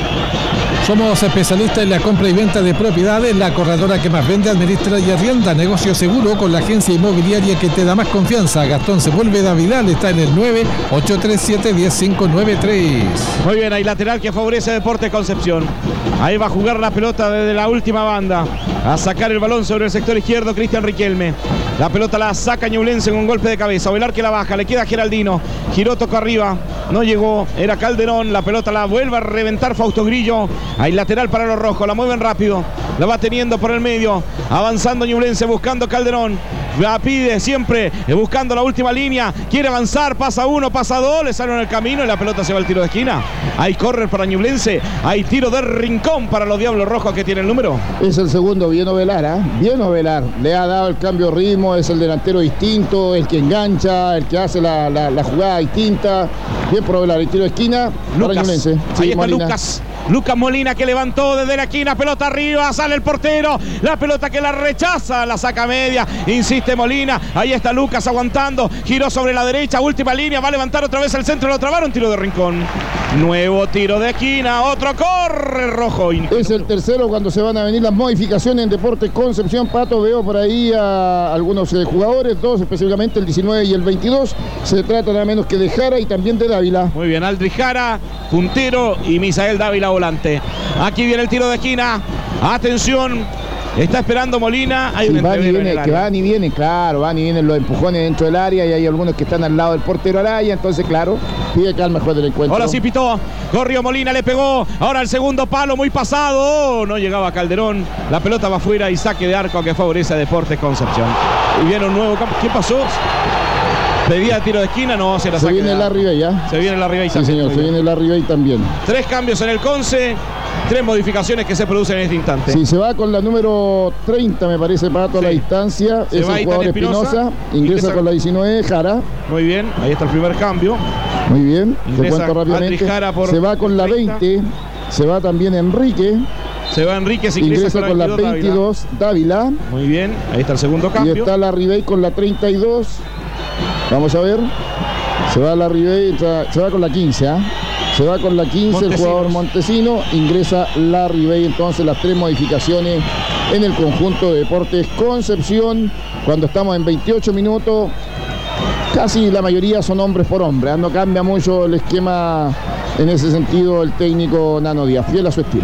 Somos especialistas en la compra y venta de propiedades, la corredora que más vende, administra y arrienda. Negocio seguro con la agencia inmobiliaria que te da más confianza. Gastón Sepúlveda Vidal está en el nueve ocho tres siete, uno cero cinco nueve tres. Muy bien, hay lateral que favorece a Deportes Concepción. Ahí va a jugar la pelota desde la última banda. A sacar el balón sobre el sector izquierdo Cristian Riquelme. La pelota la saca Ñublense con un golpe de cabeza. Ovelar que la baja, le queda a Geraldino. Giró, tocó arriba, no llegó, era Calderón. La pelota la vuelve a reventar Fausto Grillo. Hay lateral para los rojos, la mueven rápido. La va teniendo por el medio. Avanzando Ñublense, buscando Calderón. La pide siempre, buscando la última línea. Quiere avanzar, pasa uno, pasa dos. Le sale en el camino y la pelota se va al tiro de esquina. Hay córner para Ñublense. Hay tiro de rincón para los Diablos Rojos que tiene el número. Es el segundo, bien Ovelar, ¿eh? Bien Ovelar. Le ha dado el cambio de ritmo, es el delantero distinto, el que engancha, el que hace la, la, la jugada distinta. Bien por Ovelar, el tiro de esquina para Ñublense. Sí, ahí está Molina. Lucas. Lucas Molina que levantó desde la esquina, pelota arriba, sale el portero, la pelota que la rechaza, la saca media, insiste Molina, ahí está Lucas aguantando, giró sobre la derecha, última línea, va a levantar otra vez el centro, lo trabaron, tiro de rincón, nuevo tiro de esquina, otro corre rojo. Es el tercero cuando se van a venir las modificaciones en Deportes Concepción. Pato, veo por ahí a algunos eh, jugadores, dos específicamente el diecinueve y el veintidós, se trata nada menos que de Jara y también de Dávila. Muy bien, Aldri Jara, puntero, y Misael Dávila volante. Aquí viene el tiro de esquina, atención, está esperando Molina, hay sí, un van y viene, en el que área. van y vienen, claro, van y vienen los empujones dentro del área y hay algunos que están al lado del portero Araya, entonces claro, pide calma el juez del encuentro. Ahora sí pitó, corrió Molina, le pegó, ahora el segundo palo muy pasado, oh, no llegaba Calderón, la pelota va afuera y saque de arco que favorece a Deportes Concepción. Y viene un nuevo campo, ¿qué pasó? Pedía tiro de esquina, no, se la Se saque viene de Larry Bay, ¿ya? Se viene Larry Bay Sí, también. señor, se viene Larry Bay también. Tres cambios en el Conce, tres modificaciones que se producen en este instante. Sí, se va con la número treinta, me parece, Pato, Sí. a la distancia. Se es va el Itán jugador Espinosa, Espinosa. Ingresa, ingresa con la diecinueve, Jara. Muy bien, ahí está el primer cambio. Muy bien, te Ingresa cuento rápidamente. Andri Jara por Se va con la treinta. veinte. Se va también Enrique. Se va Enrique, se ingresa, Ingresa con la veintidós, veintidós, Dávila. Dávila. Muy bien, ahí está el segundo Y cambio. está Larry Bay con la treinta y dos. Vamos a ver. Se va Larry Bay, entra- se va con la quince, ¿ah? Se va con la quince el Montesinos. jugador Montesino. Ingresa Larry Bay, entonces las tres modificaciones en el conjunto de Deportes Concepción. Cuando estamos en veintiocho minutos casi la mayoría son hombres por hombre, ¿eh? No cambia mucho el esquema en ese sentido el técnico Nano Díaz, fiel a su estilo.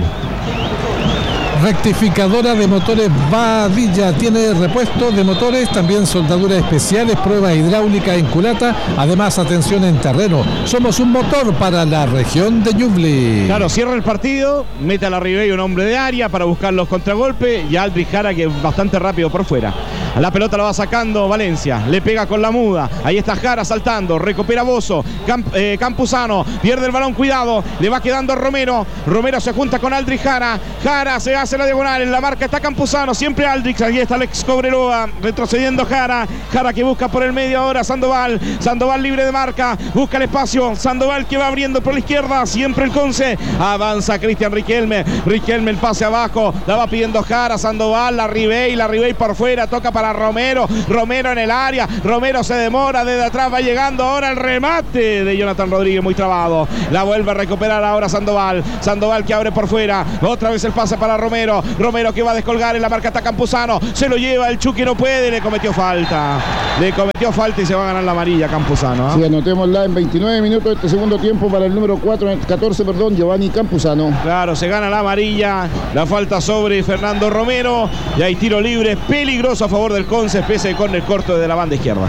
Rectificadora de motores Badilla tiene repuesto de motores, también soldaduras especiales, prueba hidráulica en culata, además atención en terreno. Somos un motor para la región de Ñuble. Claro, cierra el partido, mete a la Ribey un hombre de área para buscar los contragolpes y a Aldrich Jara, que es bastante rápido por fuera. La pelota la va sacando Valencia, le pega con la muda, ahí está Jara saltando, recupera Bozo, Camp, eh, Campuzano, pierde el balón, cuidado, le va quedando Romero, Romero se junta con Aldrich Jara, Jara se hace la diagonal, en la marca está Campuzano, siempre Aldrich, ahí está Alex Cobreloa, retrocediendo Jara, Jara que busca por el medio ahora Sandoval, Sandoval libre de marca, busca el espacio, Sandoval que va abriendo por la izquierda, siempre el Conce, avanza Cristian Riquelme, Riquelme el pase abajo, la va pidiendo Jara, Sandoval, la Ribey, la Ribey por fuera, toca para Romero, Romero en el área, Romero se demora, desde atrás va llegando ahora el remate de Jonathan Rodríguez, muy trabado, la vuelve a recuperar ahora Sandoval, Sandoval que abre por fuera, otra vez el pase para Romero, Romero que va a descolgar en la marca está Campuzano, se lo lleva, el Chucky no puede, le cometió falta, le cometió falta y se va a ganar la amarilla Campuzano, ¿eh? Sí, anotémosla en veintinueve minutos de este segundo tiempo para el número cuatro, catorce, perdón, Giovanni Campuzano. Claro, se gana la amarilla, la falta sobre Fernando Romero y hay tiro libre peligroso a favor del Conce, especie con el corto de la banda izquierda.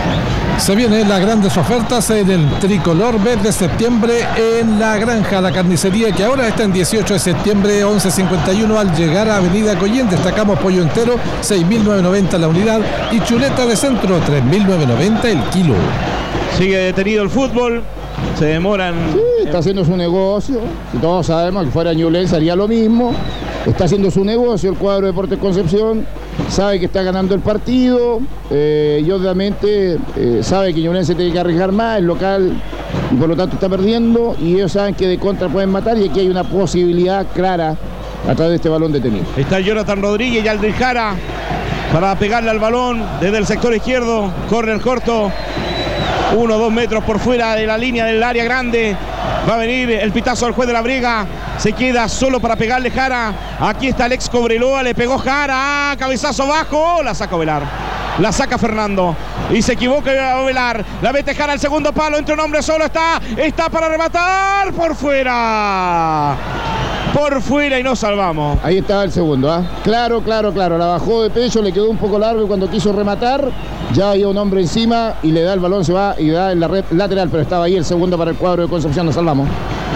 Se vienen las grandes ofertas en el tricolor mes de septiembre en La Granja, la carnicería que ahora está en dieciocho de septiembre, once cincuenta y uno al llegar a Avenida Coyen. Destacamos pollo entero, seis mil novecientos noventa la unidad y chuleta de centro, tres mil novecientos noventa el kilo. Sigue detenido el fútbol, se demoran. Sí, está haciendo su negocio, y todos sabemos que fuera Ñublense haría lo mismo. Está haciendo su negocio el cuadro de Deportes Concepción, sabe que está ganando el partido eh, y obviamente eh, sabe que Ñublense tiene que arriesgar más, el local, y por lo tanto está perdiendo, y ellos saben que de contra pueden matar, y aquí hay una posibilidad clara a través de este balón detenido. Está Jonathan Rodríguez y Aldrich Jara para pegarle al balón desde el sector izquierdo, corre el corto, uno o dos metros por fuera de la línea del área grande. Va a venir el pitazo al juez de la Brega. Se queda solo para pegarle Jara. Aquí está Alex Cobreloa. Le pegó Jara. Cabezazo bajo. La saca Ovelar. La saca Fernando. Y se equivoca Ovelar. La mete Jara al segundo palo. Entre un hombre solo. Está. Está para rematar. Por fuera. Por fuera y nos salvamos. Ahí está el segundo, ¿ah? ¿eh? Claro, claro, claro. La bajó de pecho. Le quedó un poco largo y cuando quiso rematar, ya había un hombre encima y le da el balón, se va y da en la red lateral, pero estaba ahí el segundo para el cuadro de Concepción. Nos salvamos.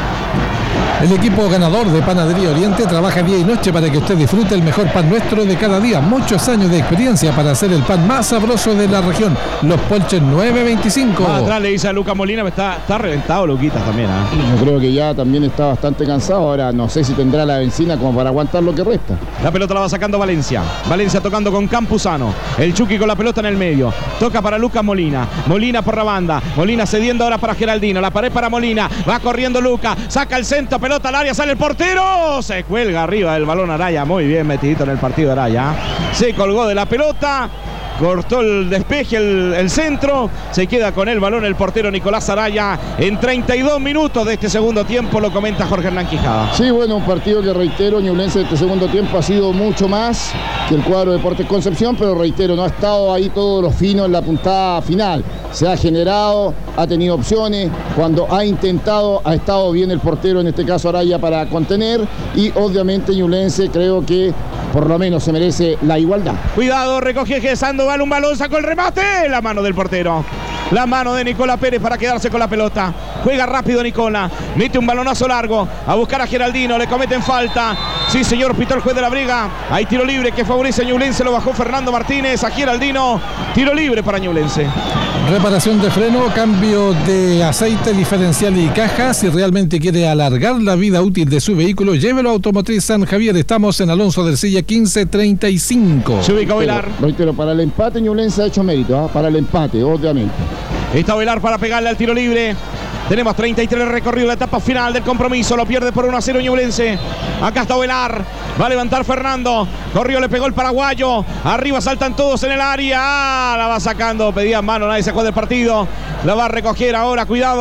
El equipo ganador de Panadería Oriente trabaja día y noche para que usted disfrute el mejor pan nuestro de cada día. Muchos años de experiencia para hacer el pan más sabroso de la región. Los Polches nueve veinticinco. Ah, atrás le dice a Luca Molina, está, está reventado Luquitas también, ¿eh? Yo creo que ya también está bastante cansado. Ahora no sé si tendrá la benzina como para aguantar lo que resta. La pelota la va sacando Valencia. Valencia tocando con Campuzano. El Chucky con la pelota en el medio. Toca para Lucas Molina. Molina por la banda. Molina cediendo ahora para Geraldino. La pared para Molina. Va corriendo Luca. Saca el centro. Pelota al área. Sale el portero. Se cuelga arriba del balón Araya. Muy bien metidito en el partido Araya. Se colgó de la pelota. Cortó el despeje, el, el centro. Se queda con el balón el portero Nicolás Araya. En treinta y dos minutos de este segundo tiempo, lo comenta Jorge Hernán Quijada. Sí, bueno, un partido que reitero, Ñublense de este segundo tiempo ha sido mucho más que el cuadro de Deportes Concepción, pero reitero, no ha estado ahí todo lo fino en la puntada final. Se ha generado, ha tenido opciones, cuando ha intentado, ha estado bien el portero, en este caso Araya, para contener, y obviamente Ñublense creo que por lo menos se merece la igualdad. Cuidado, recoge Sandoval, un balón, sacó el remate, la mano del portero. La mano de Nicola Pérez para quedarse con la pelota. Juega rápido Nicola, mete un balonazo largo a buscar a Geraldino, le cometen falta. Sí, señor, pitó el juez de la Brega. Hay tiro libre que favorece a Ñublense, lo bajó Fernando Martínez a Geraldino. Tiro libre para Ñublense. Reparación de freno, cambio de aceite, diferencial y caja. Si realmente quiere alargar la vida útil de su vehículo, llévelo a Automotriz San Javier. Estamos en Alonso del Silla quince treinta y cinco. Se ubica Ovelar. Reitero, para el empate Ñublense ha hecho mérito, ¿eh? Para el empate, obviamente. Está Ovelar para pegarle al tiro libre. Tenemos treinta y tres recorrido, la etapa final del compromiso. Lo pierde por uno a cero Ñublense. Acá está Ovelar. Va a levantar Fernando. Corrió, le pegó el paraguayo. Arriba saltan todos en el área. Ah, la va sacando. Pedía mano, nadie se juega del partido. La va a recoger ahora. Cuidado.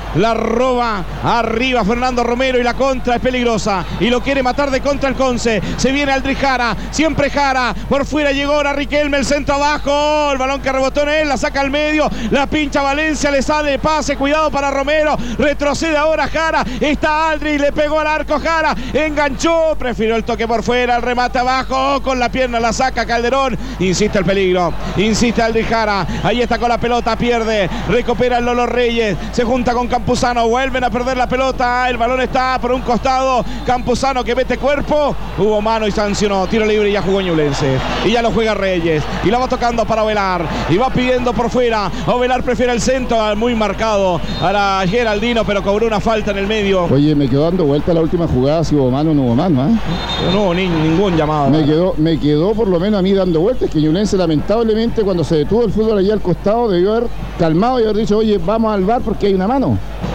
la roba arriba Fernando Romero y la contra es peligrosa y lo quiere matar de contra el Conce. Se viene Aldrich Jara, siempre Jara, por fuera llegó ahora Riquelme, el centro abajo, el balón que rebotó en él, la saca al medio, la pincha Valencia, le sale el pase, cuidado para Romero, retrocede ahora Jara, está Aldrich, le pegó al arco Jara, enganchó, prefirió el toque por fuera, el remate abajo, con la pierna la saca Calderón, insiste el peligro, insiste Aldrich Jara, ahí está con la pelota, pierde, recupera el Lolo Reyes, se junta con Campuzano, vuelven a perder la pelota, el balón está por un costado, Campuzano que mete cuerpo, hubo mano y sancionó, tiro libre y ya jugó Ñublense, y ya lo juega Reyes, y la va tocando para Ovelar, y va pidiendo por fuera, Ovelar prefiere el centro, muy marcado a la Geraldino, pero cobró una falta en el medio. Oye, me quedó dando vuelta la última jugada, si hubo mano o no hubo mano, ¿eh? No hubo ni, ningún llamado. Me quedó, me quedó por lo menos a mí dando vueltas, que Ñublense lamentablemente cuando se detuvo el fútbol allá al costado debió haber calmado y haber dicho, oye, vamos al V A R porque hay una mano.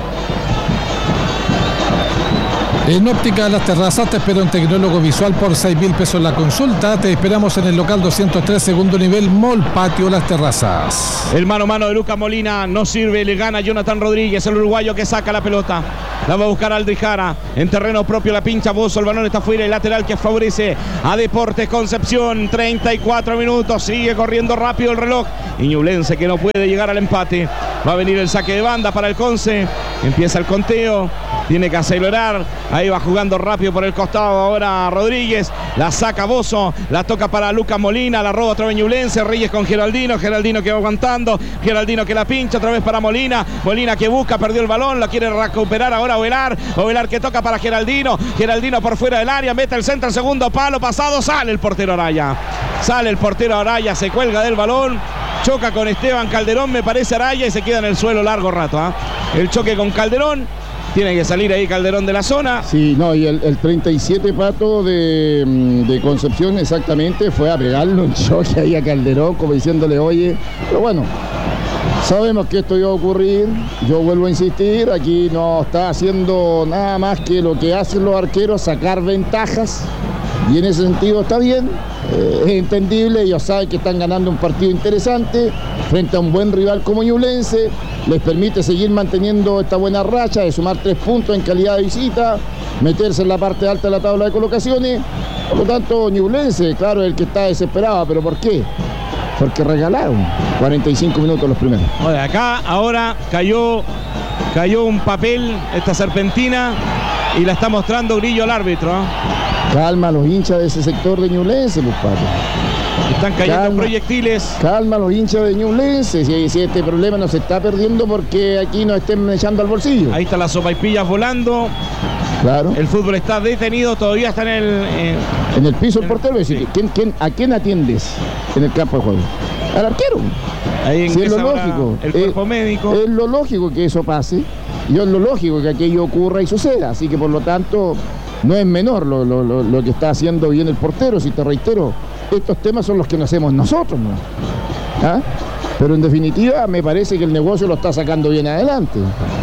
En Óptica Las Terrazas te espera un tecnólogo visual por seis mil pesos la consulta. Te esperamos en el local doscientos tres, segundo nivel, Mall Patio Las Terrazas. El mano a mano de Lucas Molina no sirve, le gana Jonathan Rodríguez, el uruguayo que saca la pelota. La va a buscar Aldrich Jara, en terreno propio la pincha Bozo, el balón está fuera, el lateral que favorece a Deportes Concepción. Treinta y cuatro minutos, sigue corriendo rápido el reloj. Y Ñublense que no puede llegar al empate. Va a venir el saque de banda para el Conce. Empieza el conteo, tiene que acelerar. Ahí va jugando rápido por el costado ahora Rodríguez. La saca Bozo, la toca para Lucas Molina, la roba otra vez Ñublense. Reyes con Geraldino, Geraldino que va aguantando. Geraldino que la pincha otra vez para Molina. Molina que busca, perdió el balón, la quiere recuperar ahora Ovelar. Ovelar que toca para Geraldino. Geraldino por fuera del área, mete el centro, el segundo palo pasado. Sale el portero Araya. Sale el portero Araya, se cuelga del balón. Choca con Esteban Calderón, me parece Araya, y se queda en el suelo largo rato. ¿eh? El choque con Calderón. Tiene que salir ahí Calderón de la zona. Sí, no, y el, el treinta y siete Pato de, de Concepción exactamente fue a pegarle un choque ahí a Calderón, como diciéndole, oye, pero bueno, sabemos que esto iba a ocurrir. Yo vuelvo a insistir, aquí no está haciendo nada más que lo que hacen los arqueros, sacar ventajas. Y en ese sentido está bien, eh, es entendible, ellos saben que están ganando un partido interesante frente a un buen rival como Ñublense, les permite seguir manteniendo esta buena racha de sumar tres puntos en calidad de visita, meterse en la parte alta de la tabla de colocaciones. Por lo tanto, Ñublense, claro, es el que está desesperado, pero ¿por qué? Porque regalaron cuarenta y cinco minutos los primeros. Oye, acá ahora cayó, cayó un papel, esta serpentina, y la está mostrando Grillo al árbitro. ¿eh? Calma a los hinchas de ese sector de Ñublense, pues, Pato. Están cayendo Calma, proyectiles. Calma a los hinchas de Ñublense, si, si este problema no se está perdiendo porque aquí nos estén echando al bolsillo. Ahí está la sopaipillas volando. Claro. El fútbol está detenido, todavía está en el... En, en el piso el portero, es sí. decir, ¿quién, quién, ¿a quién atiendes en el campo de juego? Al arquero. Ahí Si es lo ingresa lógico. el cuerpo es, médico. Es lo lógico que eso pase y es lo lógico que aquello ocurra y suceda. Así que por lo tanto no es menor lo, lo, lo, lo que está haciendo bien el portero. Si te reitero, estos temas son los que no hacemos nosotros, ¿no? ¿Ah? Pero en definitiva me parece que el negocio lo está sacando bien adelante.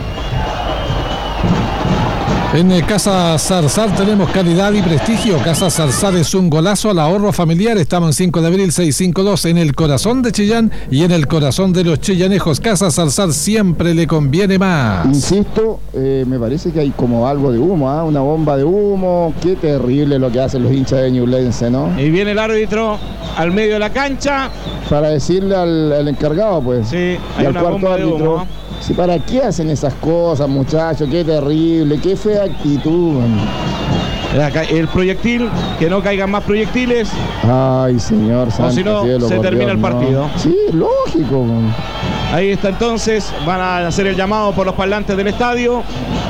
En Casa Zarzar tenemos calidad y prestigio. Casa Zarzar es un golazo al ahorro familiar. Estamos en cinco de abril seiscientos cincuenta y dos en el corazón de Chillán y en el corazón de los chillanejos. Casa Zarzar siempre le conviene más. Insisto, eh, me parece que hay como algo de humo, ¿eh? Una bomba de humo. Qué terrible lo que hacen los hinchas de Ñublense, ¿no? Y viene el árbitro al medio de la cancha. Para decirle al, al encargado, pues. Sí, y hay al una cuarto bomba de árbitro. humo, ¿no? Sí, ¿para qué hacen esas cosas, muchachos? Qué terrible, qué fea actitud. El proyectil, que no caigan más proyectiles. Ay, señor santo O si no, cielo, se por termina Dios, el partido. No. Sí, lógico. Ahí está entonces, van a hacer el llamado por los parlantes del estadio.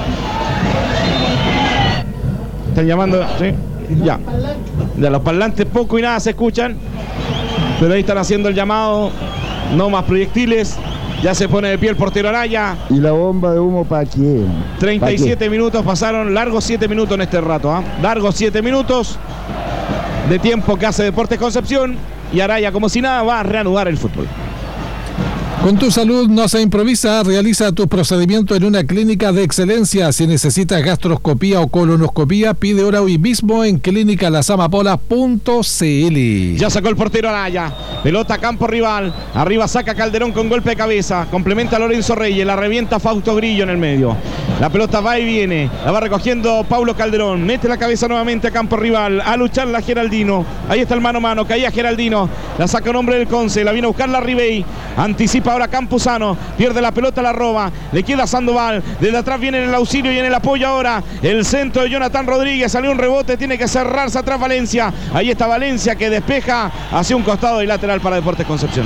Están llamando, ¿sí? Ya. De los parlantes poco y nada se escuchan. Pero ahí están haciendo el llamado. No más proyectiles. Ya se pone de pie el portero Araya. ¿Y la bomba de humo para quién? treinta y siete ¿Pa qué? minutos pasaron, largos siete minutos en este rato. ¿eh? Largos siete minutos de tiempo que hace Deportes Concepción. Y Araya, como si nada, va a reanudar el fútbol. Con tu salud no se improvisa, realiza tu procedimiento en una clínica de excelencia. Si necesitas gastroscopía o colonoscopía, pide hora hoy mismo en clínica las amapolas punto c l. Ya sacó el portero Araya, pelota a campo rival, arriba saca Calderón con golpe de cabeza, complementa a Lorenzo Reyes, la revienta Fausto Grillo en el medio. La pelota va y viene, la va recogiendo Paulo Calderón, mete la cabeza nuevamente a campo rival, a luchar la Geraldino. Ahí está el mano a mano, caía Geraldino, la saca un hombre del Conce, la viene a buscar la Ribey, anticipa ahora Campuzano, pierde la pelota, la roba, le queda Sandoval, desde atrás viene en el auxilio y en el apoyo ahora el centro de Jonathan Rodríguez, salió un rebote, tiene que cerrarse atrás Valencia, ahí está Valencia que despeja hacia un costado y lateral para Deportes Concepción.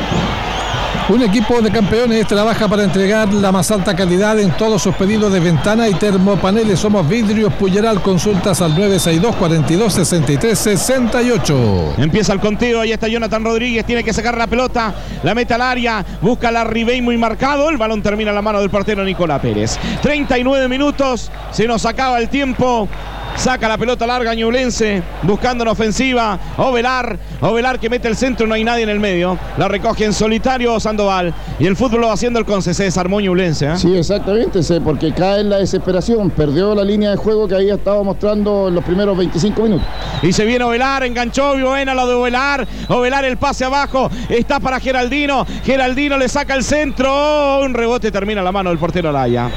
Un equipo de campeones trabaja para entregar la más alta calidad en todos sus pedidos de ventana y termopaneles. Somos Vidrios Puyeral. Consultas al nueve seis dos, cuatro dos, seis tres seis ocho. Empieza el conteo, ahí está Jonathan Rodríguez, tiene que sacar la pelota, la mete al área, busca la Ribey muy marcado, el balón termina en la mano del portero Nicolás Pérez. treinta y nueve minutos, se nos acaba el tiempo. Saca la pelota larga Ñublense, buscando en ofensiva, Ovelar, Ovelar que mete el centro, no hay nadie en el medio, la recoge en solitario Sandoval, y el fútbol lo va haciendo el Conce, se desarmó Ñublense, ¿eh? Sí, exactamente, porque cae en la desesperación, perdió la línea de juego que había estado mostrando en los primeros veinticinco minutos. Y se viene Ovelar, enganchó, buena la de Ovelar, Ovelar el pase abajo, está para Geraldino, Geraldino le saca el centro, oh, un rebote termina la mano del portero Araya.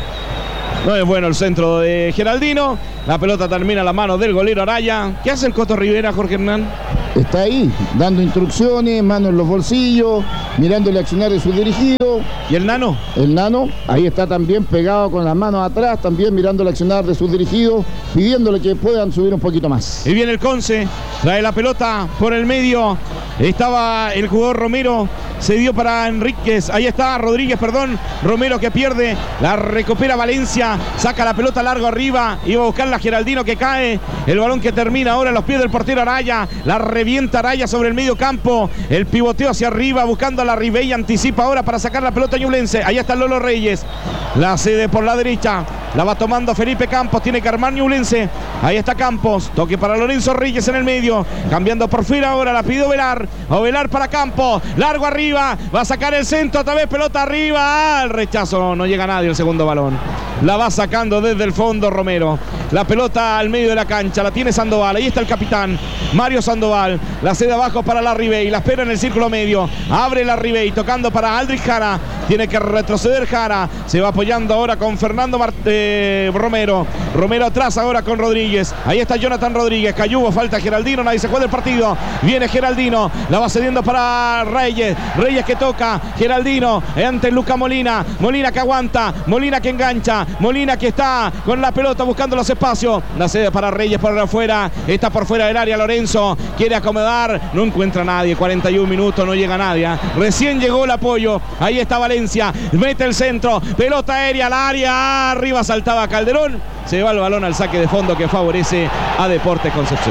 No es bueno el centro de Geraldino. La pelota termina en la mano del golero Araya. ¿Qué hace el Coto Rivera, Jorge Hernán? Está ahí, dando instrucciones, manos en los bolsillos, mirando el accionar de su dirigido. ¿Y el Nano? El Nano, ahí está también pegado con las manos atrás, también mirando el accionar de sus dirigidos, pidiéndole que puedan subir un poquito más. Y viene el Conce, trae la pelota por el medio. Estaba el jugador Romero, se dio para Enríquez, ahí está Rodríguez, perdón, Romero que pierde, la recupera Valencia, saca la pelota largo arriba, iba a buscar la Geraldino que cae, el balón que termina ahora en los pies del portero Araya, la revienta Araya sobre el medio campo, el pivoteo hacia arriba buscando a la Ribey, anticipa ahora para sacar la pelota Ñublense, ahí está Lolo Reyes, la cede por la derecha, la va tomando Felipe Campos, tiene que armar Ñublense, ahí está Campos, toque para Lorenzo Reyes en el medio, cambiando por fuera ahora, la pidió Ovelar, Ovelar para Campos, largo arriba, va a sacar el centro, otra vez pelota arriba, el rechazo, no, no llega nadie el segundo balón, la va sacando desde el fondo Romero, la pelota al medio de la cancha, la tiene Sandoval, ahí está el capitán, Mario Sandoval, la cede abajo para la Ribey, la espera en el círculo medio, abre la Ribey, tocando para Aldrich Jara, tiene que retroceder Jara, se va apoyando ahora con Fernando Mart eh, Romero, Romero atrás ahora con Rodríguez, ahí está Jonathan Rodríguez, Cayubo, falta Geraldino, nadie se juega el partido, viene Geraldino, la va cediendo para Reyes, Reyes que toca, Geraldino, ante Luca Molina, Molina que aguanta, Molina que engancha, Molina que está con la pelota buscando los espacios, la cede para Reyes por afuera, está por fuera del área Lorenzo, quiere acomodar, no encuentra nadie, cuarenta y un minutos, no llega nadie, ¿eh? Recién llegó el apoyo, ahí está Valencia, mete el centro, pelota aérea al área, arriba saltaba Calderón, se va el balón al saque de fondo que favorece a Deportes Concepción.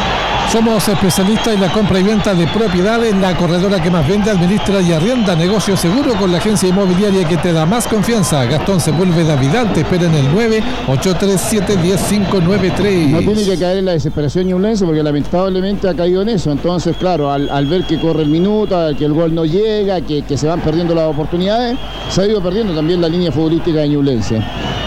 Somos especialistas en la compra y venta de propiedades, la corredora que más vende, administra y arrienda, negocio seguro con la agencia inmobiliaria que te da más confianza. Gastón Sepúlveda Vidal te espera en el nueve ocho tres siete, uno cero cinco nueve tres. No tiene que caer en la desesperación Ñublense porque lamentablemente ha caído en eso. Entonces, claro, al, al ver que corre el minuto, que el gol no llega, que, que se van perdiendo las oportunidades, se ha ido perdiendo también la línea futbolística de Ñublense.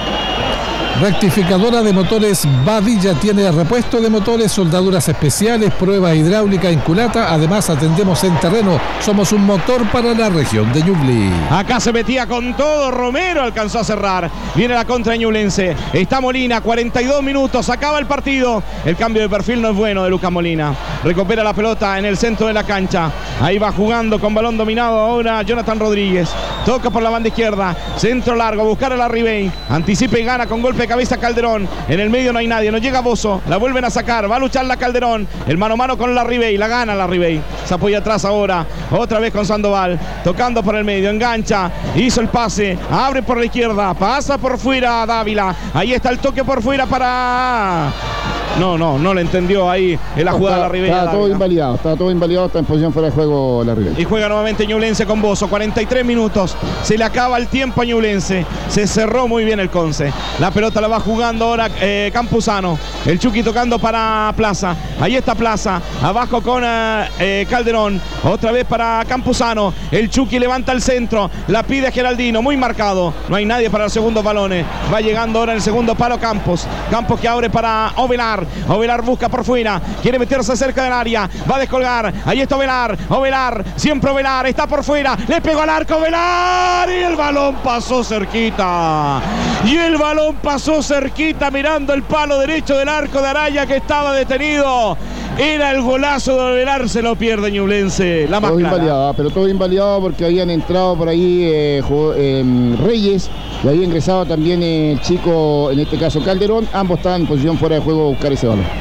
Rectificadora de motores Badilla tiene repuesto de motores, soldaduras especiales, prueba hidráulica en culata. Además atendemos en terreno. Somos un motor para la región de Ñuble. Acá se metía con todo, Romero alcanzó a cerrar. Viene la contra Ñublense. Está Molina, cuarenta y dos minutos, acaba el partido. El cambio de perfil no es bueno de Lucas Molina. Recupera la pelota en el centro de la cancha. Ahí va jugando con balón dominado ahora Jonathan Rodríguez. Toca por la banda izquierda, centro largo, a buscar a la Ribey. Anticipa y gana con golpe de cabeza Calderón. En el medio no hay nadie, no llega Bozo. La vuelven a sacar, va a luchar la Calderón. El mano a mano con la Ribey, la gana la Ribey. Se apoya atrás ahora, otra vez con Sandoval. Tocando por el medio, engancha, hizo el pase, abre por la izquierda, pasa por fuera Dávila. Ahí está el toque por fuera para No, no, no le entendió ahí en la jugada de la Ribey. Estaba todo invalidado, estaba todo invalidado, está en posición fuera de juego la Ribey. Y juega nuevamente Ñublense con Bozo, cuarenta y tres minutos. Se le acaba el tiempo a Ñublense. Se cerró muy bien el Conce. La pelota la va jugando ahora eh, Campuzano. El Chucky tocando para Plaza. Ahí está Plaza. Abajo con eh, Calderón. Otra vez para Campuzano. El Chucky levanta el centro. La pide Geraldino. Muy marcado. No hay nadie para los segundos balones. Va llegando ahora el segundo palo Campos. Campos que abre para Ovelar. Ovelar busca por fuera. Quiere meterse cerca del área. Va a descolgar. Ahí está Ovelar. Ovelar. Siempre Ovelar. Está por fuera. Le pegó al arco Ovelar. Y el balón pasó cerquita. Y el balón pasó cerquita mirando el palo derecho del arco de Araya que estaba detenido. Era el golazo de Ovelar, se lo pierde Ñublense. La más todo clara. invalidado, pero todo invalidado porque habían entrado por ahí eh, eh, Reyes y había ingresado también el chico, en este caso Calderón. Ambos estaban en posición fuera de juego a buscar ese balón.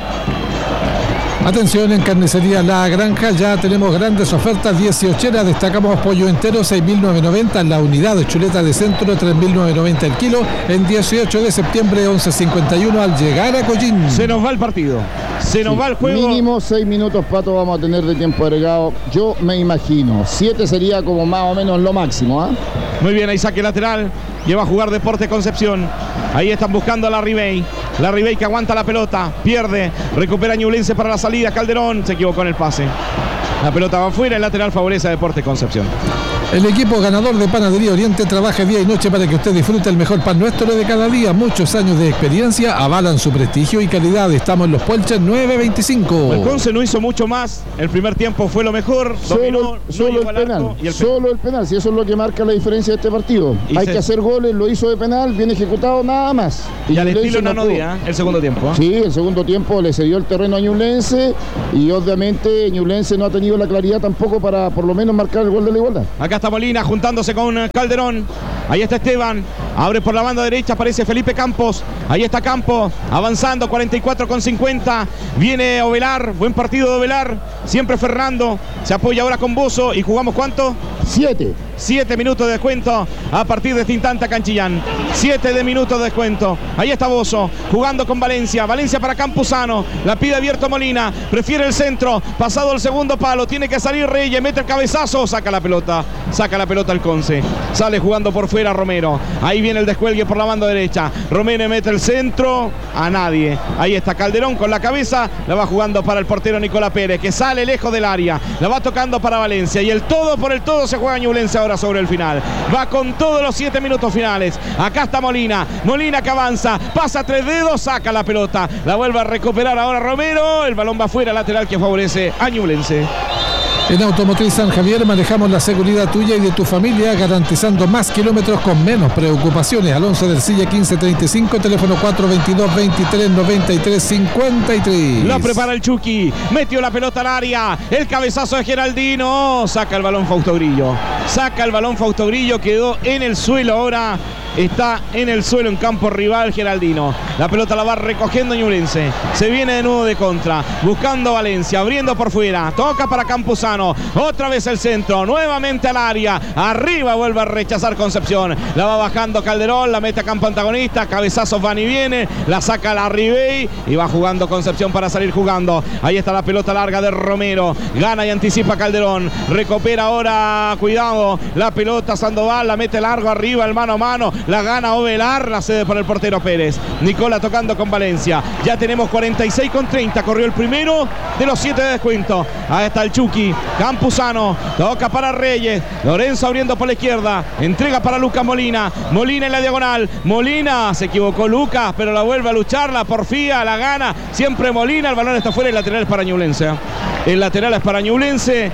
Atención, en Carnicería La Granja ya tenemos grandes ofertas dieciocheras. Destacamos pollo entero seis mil novecientos noventa en la unidad, de chuleta de centro tres mil novecientos noventa el kilo en dieciocho de septiembre once cincuenta y uno al llegar a Collín. Se nos va el partido, se nos Sí, va el juego. Mínimo seis minutos, Pato, vamos a tener de tiempo agregado. Yo me imagino, siete sería como más o menos lo máximo, ¿eh? Muy bien, ahí saque lateral. Lleva a jugar Deportes Concepción. Ahí están buscando a la Ribey. La Ribey que aguanta la pelota. Pierde. Recupera Ñublense para la salida. Calderón se equivocó en el pase. La pelota va afuera. El lateral favorece a Deportes Concepción. El equipo ganador de Panadería Oriente trabaja día y noche para que usted disfrute el mejor pan nuestro de cada día. Muchos años de experiencia avalan su prestigio y calidad. Estamos en Los Puelches nueve veinticinco. El Conce no hizo mucho más. El primer tiempo fue lo mejor. Solo, Dominó, solo no llegó el al penal, arco y el solo el penal, si eso es lo que marca la diferencia de este partido. Y Hay se... que hacer goles, lo hizo de penal, bien ejecutado, nada más. Y, y al Ñublense estilo no Nano pudo. Díaz, el segundo tiempo. ¿eh? Sí, el segundo tiempo le cedió el terreno a Ñublense y obviamente Ñublense no ha tenido la claridad tampoco para por lo menos marcar el gol de la igualdad. Acá está Molina juntándose con Calderón. Ahí está Esteban. Abre por la banda derecha, aparece Felipe Campos. Ahí está Campos, avanzando, cuarenta y cuatro con cincuenta. Viene Ovelar, buen partido de Ovelar. Siempre Fernando. Se apoya ahora con Bozo. ¿Y jugamos cuánto? Siete. Siete minutos de descuento a partir de este instante a Canchillán. Siete de minutos de descuento. Ahí está Bozo, jugando con Valencia. Valencia para Campuzano. La pide abierto Molina. Prefiere el centro. Pasado el segundo palo. Tiene que salir Reyes. Mete el cabezazo. Saca la pelota. Saca la pelota el Conce. Sale jugando por fuera Romero. Ahí viene el descuelgue por la banda derecha. Romero mete el centro. A nadie. Ahí está Calderón con la cabeza. La va jugando para el portero Nicolás Pérez, que sale lejos del área. La va tocando para Valencia. Y el todo por el todo se juega Ñublense ahora sobre el final. Va con todos los siete minutos finales. Acá está Molina. Molina que avanza. Pasa tres dedos. Saca la pelota. La vuelve a recuperar ahora Romero. El balón va afuera, lateral que favorece a Ñublense. En Automotriz San Javier manejamos la seguridad tuya y de tu familia, garantizando más kilómetros con menos preocupaciones. Alonso del Silla quince treinta y cinco, teléfono cuatro veintidós, veintitrés noventa y tres cincuenta y tres. Lo prepara el Chucky, metió la pelota al área, el cabezazo de Geraldino, saca el balón Fausto Grillo, saca el balón Fausto Grillo, quedó en el suelo ahora. Está en el suelo en campo rival Geraldino. La pelota la va recogiendo Ñublense. Se viene de nuevo de contra. Buscando Valencia. Abriendo por fuera. Toca para Campuzano. Otra vez el centro. Nuevamente al área. Arriba vuelve a rechazar Concepción. La va bajando Calderón. La mete a campo antagonista. Cabezazos van y viene. La saca la Ribey. Y va jugando Concepción para salir jugando. Ahí está la pelota larga de Romero. Gana y anticipa Calderón. Recupera ahora. Cuidado. La pelota Sandoval. La mete largo arriba. El mano a mano. La gana Ovelar, la cede para el portero Pérez. Nicola tocando con Valencia. Ya tenemos cuarenta y seis con treinta. Corrió el primero de los siete de descuento. Ahí está el Chucky. Campuzano. Toca para Reyes. Lorenzo abriendo por la izquierda. Entrega para Lucas Molina. Molina en la diagonal. Molina. Se equivocó Lucas, pero la vuelve a luchar. La porfía, la gana. Siempre Molina. El balón está fuera. El lateral es para Ñublense. El lateral es para Ñublense.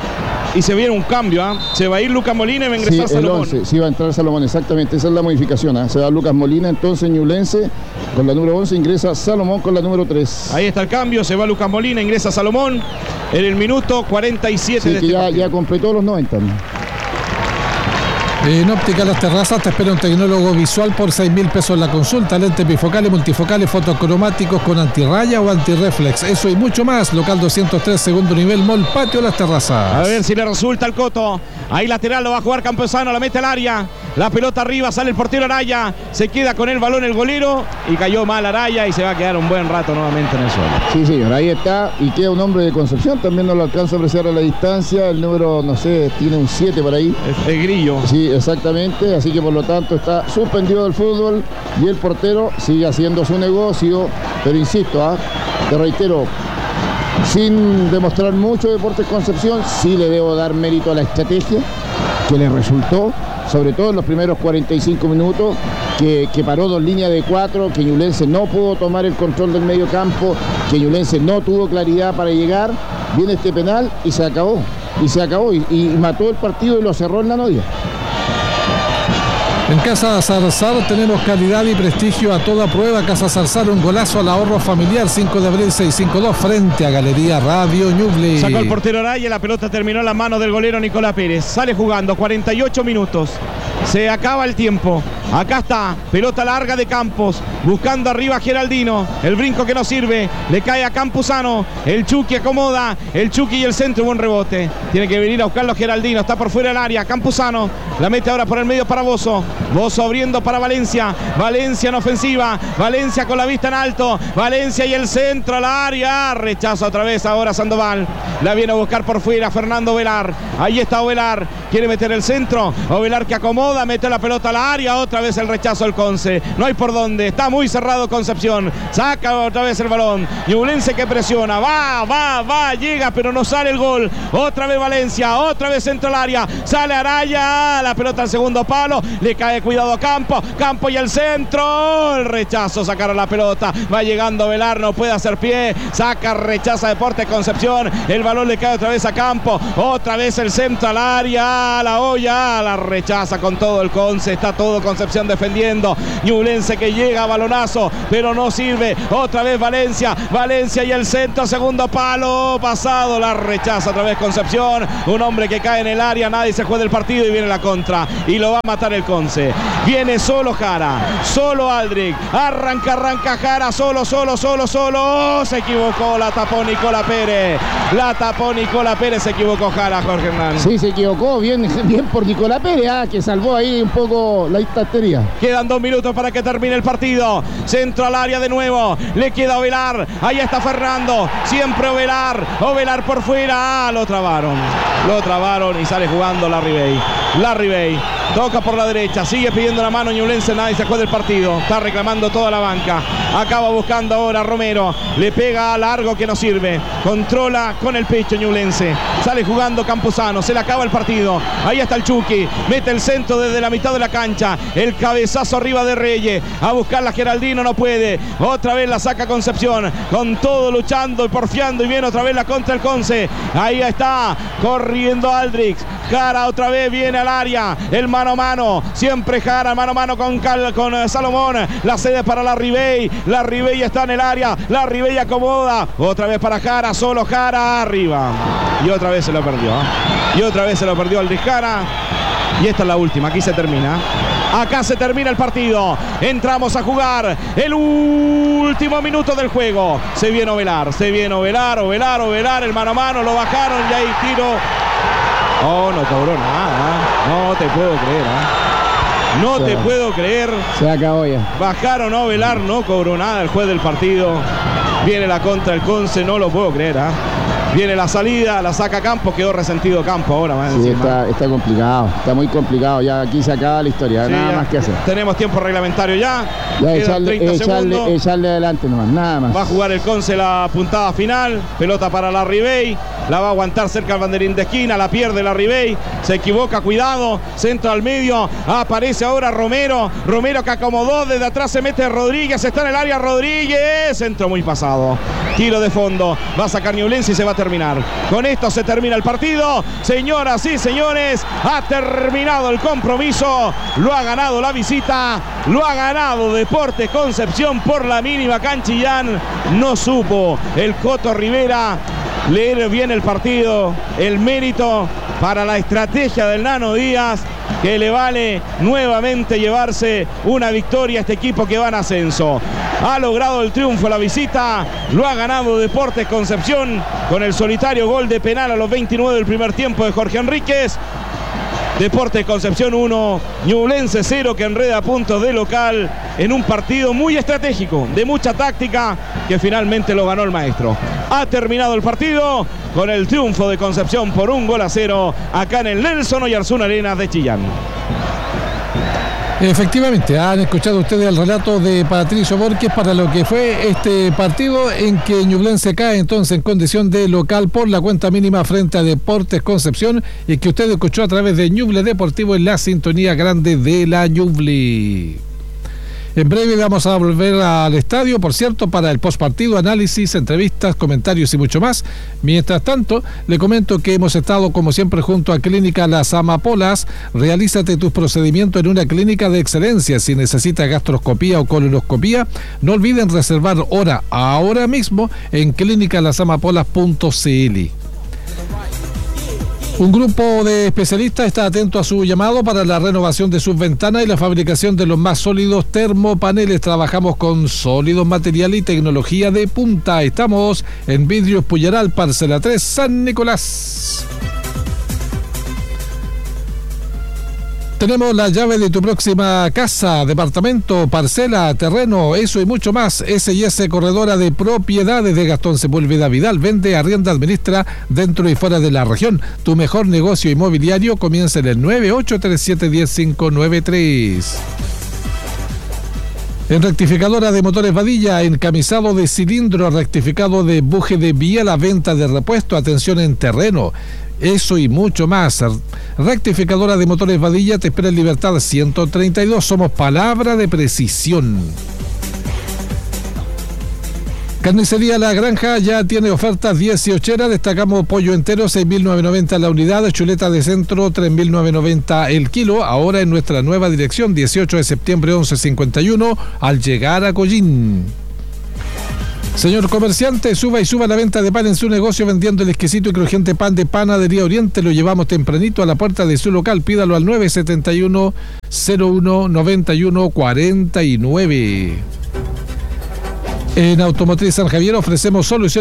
Y se viene un cambio, ¿eh? Se va a ir Lucas Molina y va a ingresar sí, Salomón. once, sí, va a entrar Salomón, exactamente. Esa es la modificación, ¿eh? Se va Lucas Molina, entonces Ñublense con la número once ingresa Salomón con la número tres. Ahí está el cambio, se va Lucas Molina, ingresa Salomón en el minuto cuarenta y siete sí, de que este ya, partido. ya completó los noventa. En Óptica Las Terrazas te espera un tecnólogo visual por seis mil pesos la consulta. Lentes bifocales, multifocales, fotocromáticos con antirraya o antirreflex. Eso y mucho más. Local doscientos tres, segundo nivel, Mall Patio Las Terrazas. A ver si le resulta el Coto. Ahí lateral lo va a jugar Campuzano, la mete al área. La pelota arriba, sale el portero Araya. Se queda con el balón el golero y cayó mal Araya y se va a quedar un buen rato nuevamente en el suelo. Sí, señor, ahí está. Y queda un hombre de Concepción. También no lo alcanza a apreciar a la distancia. El número, no sé, tiene un siete por ahí. Es el Grillo. Sí, exactamente. Así que por lo tanto está suspendido del fútbol. Y el portero sigue haciendo su negocio. Pero insisto, ¿ah? te reitero, sin demostrar mucho Deportes Concepción, sí le debo dar mérito a la estrategia que le resultó, sobre todo en los primeros cuarenta y cinco minutos, que, que paró dos líneas de cuatro, que Ñublense no pudo tomar el control del medio campo, que Ñublense no tuvo claridad para llegar. Viene este penal y se acabó, y se acabó, y, y mató el partido y lo cerró en la noria. En Casa Zarzar tenemos calidad y prestigio a toda prueba. Casa Zarzar, un golazo al ahorro familiar. cinco de abril seiscientos cincuenta y dos frente a Galería Radio Ñuble. Sacó el portero Araya, la pelota terminó en las manos del golero Nicolás Pérez. Sale jugando, cuarenta y ocho minutos. Se acaba el tiempo. Acá está, pelota larga de Campos, buscando arriba a Geraldino. El brinco que no sirve, le cae a Campuzano. El Chucky acomoda, el Chucky y el centro, buen rebote. Tiene que venir a buscarlo Geraldino, está por fuera del área. Campuzano, la mete ahora por el medio para Bozo. Bozo abriendo para Valencia. Valencia en ofensiva, Valencia con la vista en alto. Valencia y el centro al área. Rechaza otra vez ahora Sandoval. La viene a buscar por fuera Fernando Ovelar. Ahí está Ovelar, quiere meter el centro. Ovelar que acomoda, mete la pelota al área. Otra vez el rechazo del Conce. No hay por dónde, está muy cerrado Concepción. Saca otra vez el balón. Ñublense que presiona, va, va, va, llega, pero no sale el gol. Otra vez Valencia, otra vez centro al área. Sale Araya, la pelota al segundo palo. Le cae, cuidado a Campo. Campo y el centro. El rechazo, sacaron la pelota. Va llegando Velar, no puede hacer pie. Saca, rechaza Deportes Concepción. El balón le cae otra vez a Campo. Otra vez el centro al área. La olla, la rechaza con todo el Conce. Está todo Concepción defendiendo. Ñublense que llega, balonazo, pero no sirve. Otra vez Valencia. Valencia y el centro, segundo palo. Pasado, la rechaza otra vez Concepción. Un hombre que cae en el área. Nadie se juega el partido y viene la contra. Y lo va a matar el Conce. Viene solo Jara. Solo Aldrich. Arranca, arranca Jara. Solo, solo, solo, solo. Se equivocó. La tapó Nicolás Pérez. La tapó Nicolás Pérez. Se equivocó Jara, Jorge Hernán. Sí, se equivocó. Bien, bien por Nicolás Pérez, ah, que salvó ahí un poco la instantería. Quedan dos minutos para que termine el partido. Centro al área de nuevo. Le queda Ovelar. Ahí está Fernando. Siempre Ovelar. Ovelar por fuera. Ah, lo trabaron. Lo trabaron y sale jugando Larry Bay. Larry Bay. Toca por la derecha. Sigue pidiendo la mano Ñublense. Nadie se juega del partido. Está reclamando toda la banca. Acaba buscando ahora Romero. Le pega a largo que no sirve. Controla con el pecho Ñublense. Sale jugando Campuzano. Se le acaba el partido. Ahí está el Chucky. Mete el centro desde la mitad de la cancha. El cabezazo arriba de Reyes. A buscar la Geraldino. No puede. Otra vez la saca Concepción. Con todo luchando y porfiando. Y viene otra vez la contra el Conce. Ahí está. Corriendo Aldrich. Jara otra vez viene al área. El mano a mano. Siempre Jara mano a mano con, Cal, con Salomón. La cede para la Ribey. La Ribey está en el área. La Ribey acomoda. Otra vez para Jara. Solo Jara arriba. Y otra vez se lo perdió. Y otra vez se lo perdió Aldrich Jara. Y esta es la última. Aquí se termina. Acá se termina el partido. Entramos a jugar el último minuto del juego. Se viene Ovelar. Se viene Ovelar. Ovelar, Ovelar. El mano a mano. Lo bajaron. Y ahí tiro. Oh, no cobró nada. No te puedo creer. ¿eh? No te puedo creer. Se acabó ya. Bajaron a Ovelar. No cobró nada el juez del partido. Viene la contra el Conce. No lo puedo creer. ¿eh? Viene la salida, la saca Campos, quedó resentido Campos ahora. Más sí, está, está complicado, está muy complicado. Ya aquí se acaba la historia, sí, nada ya, más que hacer. Tenemos tiempo reglamentario ya. Ya echarle, echarle, echarle adelante nomás, nada más. Va a jugar el Conce la puntada final. Pelota para la Ribey. La va a aguantar cerca al banderín de esquina. La pierde la Ribey. Se equivoca, cuidado. Centro al medio. Aparece ahora Romero. Romero que acomodó. Desde atrás se mete Rodríguez. Está en el área Rodríguez. Centro muy pasado. Tiro de fondo. Va a sacar Ñublense y se va a terminar. Con esto se termina el partido. Señoras y señores, ha terminado el compromiso. Lo ha ganado la visita. Lo ha ganado Deportes Concepción por la mínima. Canchillán no supo el Coto Rivera leer bien el partido. El mérito para la estrategia del Nano Díaz, que le vale nuevamente llevarse una victoria a este equipo que va en ascenso. Ha logrado el triunfo la visita, lo ha ganado Deportes Concepción con el solitario gol de penal a los veintinueve del primer tiempo de Jorge Enríquez. Deportes Concepción uno, Ñublense cero, que enreda puntos de local en un partido muy estratégico, de mucha táctica, que finalmente lo ganó el maestro. Ha terminado el partido con el triunfo de Concepción por un gol a cero acá en el Nelson Oyarzún Arenas de Chillán. Efectivamente, han escuchado ustedes el relato de Patricio Borges para lo que fue este partido en que Ñublense cae entonces en condición de local por la cuenta mínima frente a Deportes Concepción, y que usted escuchó a través de Ñuble Deportivo en la sintonía grande de la Ñuble. En breve vamos a volver al estadio, por cierto, para el postpartido, análisis, entrevistas, comentarios y mucho más. Mientras tanto, le comento que hemos estado, como siempre, junto a Clínica Las Amapolas. Realízate tus procedimientos en una clínica de excelencia. Si necesitas gastroscopía o colonoscopía, no olviden reservar hora ahora mismo en clínica las amapolas punto c l. Un grupo de especialistas está atento a su llamado para la renovación de sus ventanas y la fabricación de los más sólidos termopaneles. Trabajamos con sólidos materiales y tecnología de punta. Estamos en Vidrios Puyaral, Parcela tres, San Nicolás. Tenemos la llave de tu próxima casa, departamento, parcela, terreno, eso y mucho más. S y S Corredora de Propiedades de Gastón Sepúlveda Vidal. Vende, arrienda, administra dentro y fuera de la región. Tu mejor negocio inmobiliario comienza en el nueve ocho tres siete uno cero cinco nueve tres. En rectificadora de motores Vadilla, encamisado de cilindro, rectificado de buje de vía, la venta de repuesto, atención en terreno. Eso y mucho más. Rectificadora de motores Vadilla te espera en Libertad ciento treinta y dos. Somos palabra de precisión. Carnicería La Granja ya tiene ofertas dieciochera. Destacamos pollo entero seis mil novecientos noventa la unidad, chuleta de centro tres mil novecientos noventa el kilo. Ahora en nuestra nueva dirección, dieciocho de septiembre once cincuenta y uno, al llegar a Collín. Señor comerciante, suba y suba la venta de pan en su negocio vendiendo el exquisito y crujiente pan de Panadería Oriente. Lo llevamos tempranito a la puerta de su local. Pídalo al nueve siete uno cero uno nueve uno cuatro nueve. En Automotriz San Javier ofrecemos soluciones